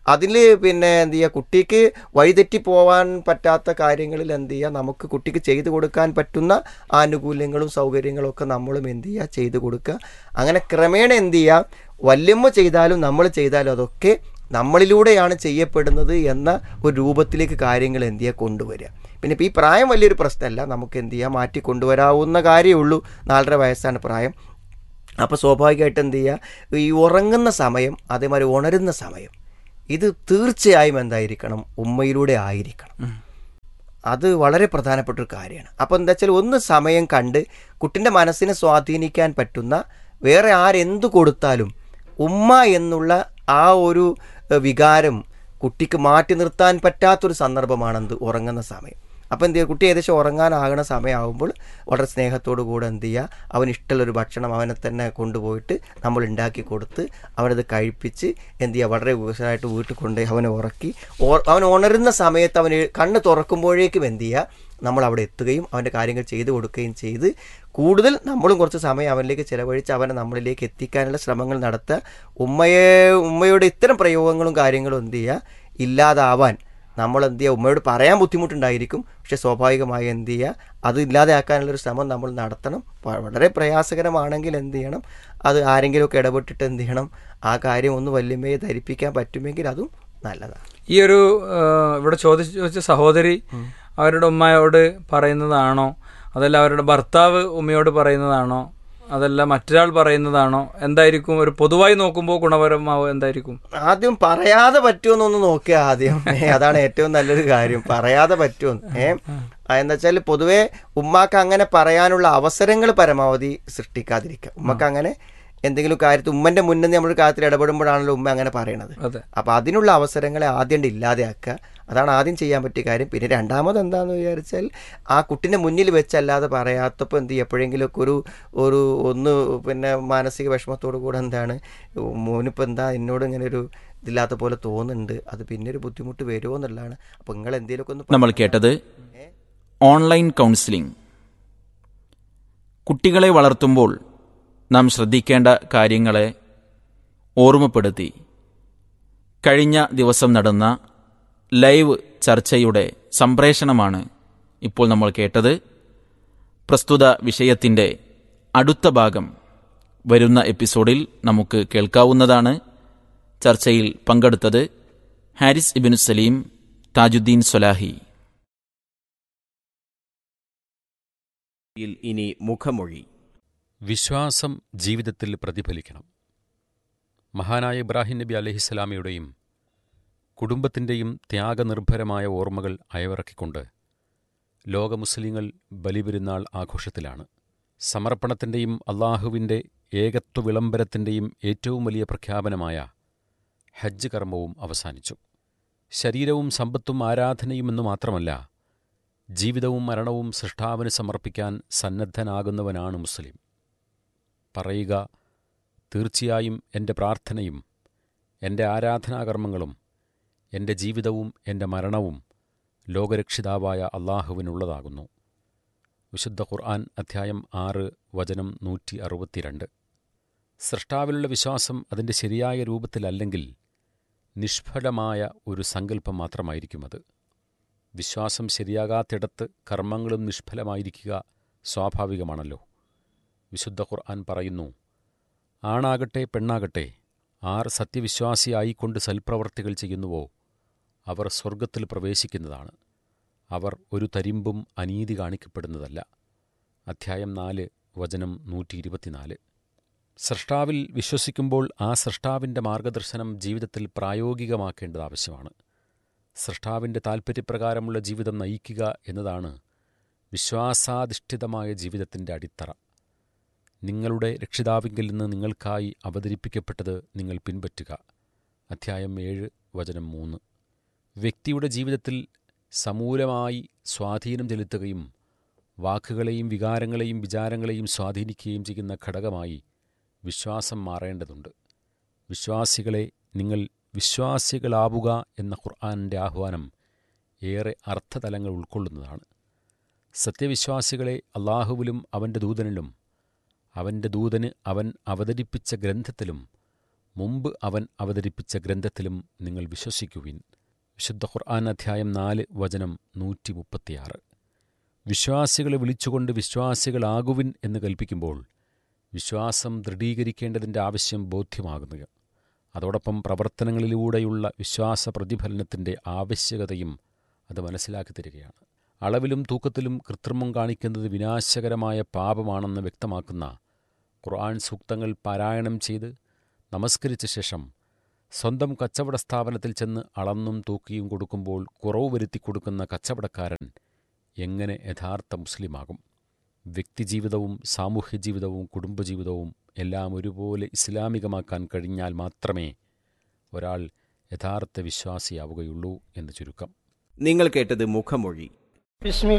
അതിൽ പിന്നെ എന്ത് ചെയ്യുക, കുട്ടിക്ക് വഴിതെറ്റി പോകാൻ പറ്റാത്ത കാര്യങ്ങളിൽ എന്ത് ചെയ്യുക, നമുക്ക് കുട്ടിക്ക് ചെയ്തു കൊടുക്കാൻ പറ്റുന്ന ആനുകൂല്യങ്ങളും സൗകര്യങ്ങളും ഒക്കെ നമ്മളും എന്ത് ചെയ്യുക, ചെയ്തു കൊടുക്കുക. അങ്ങനെ ക്രമേണ എന്ത് ചെയ്യുക, വല്യമ്മ ചെയ്താലും നമ്മൾ ചെയ്താലും അതൊക്കെ നമ്മളിലൂടെയാണ് ചെയ്യപ്പെടുന്നത് എന്ന ഒരു രൂപത്തിലേക്ക് കാര്യങ്ങൾ എന്ത് ചെയ്യുക, കൊണ്ടുവരിക. പിന്നെ ഇപ്പോൾ ഈ പ്രായം വലിയൊരു പ്രശ്നമല്ല, നമുക്ക് എന്ത് ചെയ്യുക, മാറ്റി കൊണ്ടുവരാവുന്ന കാര്യമേ ഉള്ളൂ. 4.5 വയസ്സാണ് പ്രായം. അപ്പോൾ സ്വാഭാവികമായിട്ട് എന്ത് ചെയ്യുക, ഈ ഉറങ്ങുന്ന സമയം അതേമാതിരി ഉണരുന്ന സമയം ഇത് തീർച്ചയായും എന്തായിരിക്കണം, ഉമ്മയിലൂടെ ആയിരിക്കണം. അത് വളരെ പ്രധാനപ്പെട്ടൊരു കാര്യമാണ്. അപ്പോൾ എന്താ വെച്ചാൽ ഒന്ന് സമയം കണ്ട് കുട്ടിൻ്റെ മനസ്സിനെ സ്വാധീനിക്കാൻ പറ്റുന്ന വേറെ ആരെന്തു കൊടുത്താലും ഉമ്മ എന്നുള്ള ആ ഒരു വികാരം കുട്ടിക്ക് മാറ്റി നിർത്താൻ പറ്റാത്തൊരു സന്ദർഭമാണെന്ത്, ഉറങ്ങുന്ന സമയം. അപ്പോൾ എന്ത് ചെയ്യുക, കുട്ടി ഏകദേശം ഉറങ്ങാനാകുന്ന സമയമാകുമ്പോൾ വളരെ സ്നേഹത്തോടു കൂടെ എന്ത് ചെയ്യുക, അവന് ഇഷ്ടമുള്ളൊരു ഭക്ഷണം അവനെ തന്നെ കൊണ്ടുപോയിട്ട് നമ്മൾ ഉണ്ടാക്കി കൊടുത്ത് അവനത് കഴിപ്പിച്ച് എന്ത് ചെയ്യുക, വളരെ വികസനമായിട്ട് വീട്ടിൽ കൊണ്ടുപോയി അവനെ ഉറക്കി അവൻ ഉണരുന്ന സമയത്ത് അവന് കണ്ണ് തുറക്കുമ്പോഴേക്കും എന്ത് ചെയ്യുക, നമ്മൾ അവിടെ എത്തുകയും അവൻ്റെ കാര്യങ്ങൾ ചെയ്തു കൊടുക്കുകയും ചെയ്ത് കൂടുതൽ നമ്മളും കുറച്ച് സമയം അവനിലേക്ക് ചിലവഴിച്ച് അവനെ നമ്മളിലേക്ക് എത്തിക്കാനുള്ള ശ്രമങ്ങൾ നടത്തുക. ഉമ്മയുടെ ഇത്തരം പ്രയോഗങ്ങളും കാര്യങ്ങളും എന്ത് ചെയ്യുക, ഇല്ലാതാവാൻ നമ്മൾ എന്ത് ചെയ്യുക, ഉമ്മയോട് പറയാൻ ബുദ്ധിമുട്ടുണ്ടായിരിക്കും, പക്ഷേ സ്വാഭാവികമായി എന്ത് ചെയ്യുക, അത് ഇല്ലാതെയാക്കാനുള്ളൊരു ശ്രമം നമ്മൾ നടത്തണം. വളരെ പ്രയാസകരമാണെങ്കിൽ എന്ത് ചെയ്യണം, അത് ആരെങ്കിലുമൊക്കെ ഇടപെട്ടിട്ട് എന്ത് ചെയ്യണം, ആ കാര്യം ഒന്ന് വല്യമ്മയെ ധരിപ്പിക്കാൻ പറ്റുമെങ്കിൽ അതും നല്ലതാണ്. ഈ ഒരു ഇവിടെ ചോദിച്ച സഹോദരി അവരുടെ ഉമ്മയോട് പറയുന്നതാണോ, അതല്ല അവരുടെ ഭർത്താവ് ഉമ്മയോട് പറയുന്നതാണോ, അതല്ല മറ്റൊരാൾ പറയുന്നതാണോ, എന്തായിരിക്കും ഒരു പൊതുവായി നോക്കുമ്പോൾ ഗുണപരമാവും, എന്തായിരിക്കും? ആദ്യം പറയാതെ പറ്റുമെന്നൊന്ന് നോക്കുക ആദ്യം. അതാണ് ഏറ്റവും നല്ലൊരു കാര്യം, പറയാതെ പറ്റുമെന്ന്. എന്താ വെച്ചാൽ പൊതുവേ ഉമ്മാക്ക് അങ്ങനെ പറയാനുള്ള അവസരങ്ങൾ പരമാവധി സൃഷ്ടിക്കാതിരിക്കുക. ഉമ്മക്ക് അങ്ങനെ എന്തെങ്കിലും കാര്യത്തിൽ ഉമ്മൻ്റെ മുന്നിൽ നമ്മളൊരു കാര്യത്തിൽ ഇടപെടുമ്പോഴാണല്ലോ ഉമ്മ അങ്ങനെ പറയണത്. അപ്പോൾ അതിനുള്ള അവസരങ്ങളെ ആദ്യം ഇല്ലാതെയാക്കുക. അതാണ് ആദ്യം ചെയ്യാൻ പറ്റിയ കാര്യം. പിന്നെ രണ്ടാമത് എന്താണെന്ന് വിചാരിച്ചാൽ ആ കുട്ടീൻ്റെ മുന്നിൽ വെച്ചല്ലാതെ പറയാത്തപ്പോൾ എന്ത് ചെയ്യും, എപ്പോഴെങ്കിലുമൊക്കെ ഒരു ഒന്ന് പിന്നെ മാനസിക വിഷമത്തോടു കൂടെ എന്താണ്, മോനിപ്പോൾ എന്താ എന്നോട് ഇങ്ങനെ ഒരു ഇതില്ലാത്ത പോലെ തോന്നുന്നുണ്ട്, അത് പിന്നെ ഒരു ബുദ്ധിമുട്ട് വരുമോ എന്നുള്ളതാണ്. അപ്പോൾ നിങ്ങൾ എന്തെങ്കിലുമൊക്കെ ഒന്ന്. നമ്മൾ കേട്ടത് ഓൺലൈൻ കൗൺസിലിംഗ്. കുട്ടികളെ വളർത്തുമ്പോൾ നാം ശ്രദ്ധിക്കേണ്ട കാര്യങ്ങളെ ഓർമ്മപ്പെടുത്തി കഴിഞ്ഞ ദിവസം നടന്ന ലൈവ് ചർച്ചയുടെ സംപ്രേഷണമാണ് ഇപ്പോൾ നമ്മൾ കേട്ടത്. പ്രസ്തുത വിഷയത്തിൻ്റെ അടുത്ത ഭാഗം വരുന്ന എപ്പിസോഡിൽ നമുക്ക് കേൾക്കാവുന്നതാണ്. ചർച്ചയിൽ പങ്കെടുത്തത് ഹാരിസ് ഇബ്നു സലീം, താജുദ്ദീൻ സ്വലാഹി. ഇനി മുഖമൊഴി. വിശ്വാസം ജീവിതത്തിൽ പ്രതിഫലിക്കണം. മഹാനായ ഇബ്രാഹിം നബി അലൈഹിസ്സലാമയുടെയും കുടുംബത്തിൻ്റെയും ത്യാഗനിർഭരമായ ഓർമ്മകൾ അയവിറക്കിക്കൊണ്ട് ലോക മുസ്ലിങ്ങൾ ബലിപെരുന്നാൾ ആഘോഷത്തിലാണ്. സമർപ്പണത്തിൻ്റെയും അള്ളാഹുവിൻ്റെ ഏകത്വ വിളംബരത്തിൻ്റെയും ഏറ്റവും വലിയ പ്രഖ്യാപനമായ ഹജ്ജ് കർമ്മവും അവസാനിച്ചു. ശരീരവും സമ്പത്തും ആരാധനയും എന്നു മാത്രമല്ല, ജീവിതവും മരണവും സൃഷ്ടാവിന് സമർപ്പിക്കാൻ സന്നദ്ധനാകുന്നവനാണ് മുസ്ലിം. പറയുക, തീർച്ചയായും എൻ്റെ പ്രാർത്ഥനയും എൻ്റെ ആരാധനാകർമ്മങ്ങളും എൻ്റെ ജീവിതവും എൻ്റെ മരണവും ലോകരക്ഷിതാവായ അള്ളാഹുവിനുള്ളതാകുന്നു. വിശുദ്ധ ഖുർആൻ അധ്യായം 6 വചനം 162. സൃഷ്ടാവിലുള്ള വിശ്വാസം അതിൻ്റെ ശരിയായ രൂപത്തിലല്ലെങ്കിൽ നിഷ്ഫലമായ ഒരു സങ്കല്പം മാത്രമായിരിക്കും അത്. വിശ്വാസം ശരിയാകാത്തിടത്ത് കർമ്മങ്ങളും നിഷ്ഫലമായിരിക്കുക സ്വാഭാവികമാണല്ലോ. വിശുദ്ധ ഖുർആൻ പറയുന്നു, ആണാകട്ടെ പെണ്ണാകട്ടെ ആർ സത്യവിശ്വാസിയായിക്കൊണ്ട് സൽപ്രവർത്തികൾ ചെയ്യുന്നുവോ അവർ സ്വർഗത്തിൽ പ്രവേശിക്കുന്നതാണ്. അവർ ഒരു തരിമ്പും അനീതി കാണിക്കപ്പെടുന്നതല്ല. അധ്യായം 4 വചനം 124. സൃഷ്ടാവിൽ വിശ്വസിക്കുമ്പോൾ ആ സൃഷ്ടാവിൻ്റെ മാർഗദർശനം ജീവിതത്തിൽ പ്രായോഗികമാക്കേണ്ടത് ആവശ്യമാണ്. സൃഷ്ടാവിൻ്റെ താൽപ്പര്യപ്രകാരമുള്ള ജീവിതം നയിക്കുക എന്നതാണ് വിശ്വാസാധിഷ്ഠിതമായ ജീവിതത്തിൻ്റെ അടിത്തറ. നിങ്ങളുടെ രക്ഷിതാവിങ്കിൽ നിന്ന് നിങ്ങൾക്കായി അവതരിപ്പിക്കപ്പെട്ടത് നിങ്ങൾ പിൻപറ്റുക. അധ്യായം 7 വചനം 3. വ്യക്തിയുടെ ജീവിതത്തിൽ സമൂലമായി സ്വാധീനം ചെലുത്തുകയും വാക്കുകളെയും വികാരങ്ങളെയും വിചാരങ്ങളെയും സ്വാധീനിക്കുകയും ചെയ്യുന്ന ഘടകമായി വിശ്വാസം മാറേണ്ടതുണ്ട്. വിശ്വാസികളെ, നിങ്ങൾ വിശ്വാസികളാവുക എന്ന ഖുർആനിൻ്റെ ആഹ്വാനം ഏറെ അർത്ഥതലങ്ങൾ ഉൾക്കൊള്ളുന്നതാണ്. സത്യവിശ്വാസികളെ അള്ളാഹുവിലും അവൻ്റെ ദൂതനിലും അവൻ്റെ ദൂതന് അവൻ അവതരിപ്പിച്ച ഗ്രന്ഥത്തിലും മുമ്പ് അവൻ അവതരിപ്പിച്ച ഗ്രന്ഥത്തിലും നിങ്ങൾ വിശ്വസിക്കുവിൻ. വിശുദ്ധ ഖുർആൻ അധ്യായം 4 വചനം 136. വിശ്വാസികളെ വിളിച്ചുകൊണ്ട് വിശ്വാസികളാകുവിൻ എന്ന് കൽപ്പിക്കുമ്പോൾ വിശ്വാസം ദൃഢീകരിക്കേണ്ടതിൻ്റെ ആവശ്യം ബോധ്യമാകുന്നു. അതോടൊപ്പം പ്രവർത്തനങ്ങളിലൂടെയുള്ള വിശ്വാസ പ്രതിഫലനത്തിൻ്റെ ആവശ്യകതയും അത് മനസ്സിലാക്കി തരികയാണ്. അളവിലും തൂക്കത്തിലും കൃത്രിമം കാണിക്കുന്നത് വിനാശകരമായ പാപമാണെന്ന് വ്യക്തമാക്കുന്ന ഖുർആൻ സൂക്തങ്ങൾ പാരായണം ചെയ്ത് നമസ്കരിച്ച ശേഷം സ്വന്തം കച്ചവട സ്ഥാപനത്തിൽ ചെന്ന് അളന്നും തൂക്കിയും കൊടുക്കുമ്പോൾ കുറവ് വരുത്തി കൊടുക്കുന്ന കച്ചവടക്കാരൻ എങ്ങനെ യഥാർത്ഥ മുസ്ലിമാകും? വ്യക്തിജീവിതവും സാമൂഹ്യ ജീവിതവും കുടുംബജീവിതവും എല്ലാം ഒരുപോലെ ഇസ്ലാമികമാക്കാൻ കഴിഞ്ഞാൽ മാത്രമേ ഒരാൾ യഥാർത്ഥ വിശ്വാസിയാവുകയുള്ളൂ എന്ന് ചുരുക്കം. നിങ്ങൾ കേട്ടത് മുഖമൊഴി.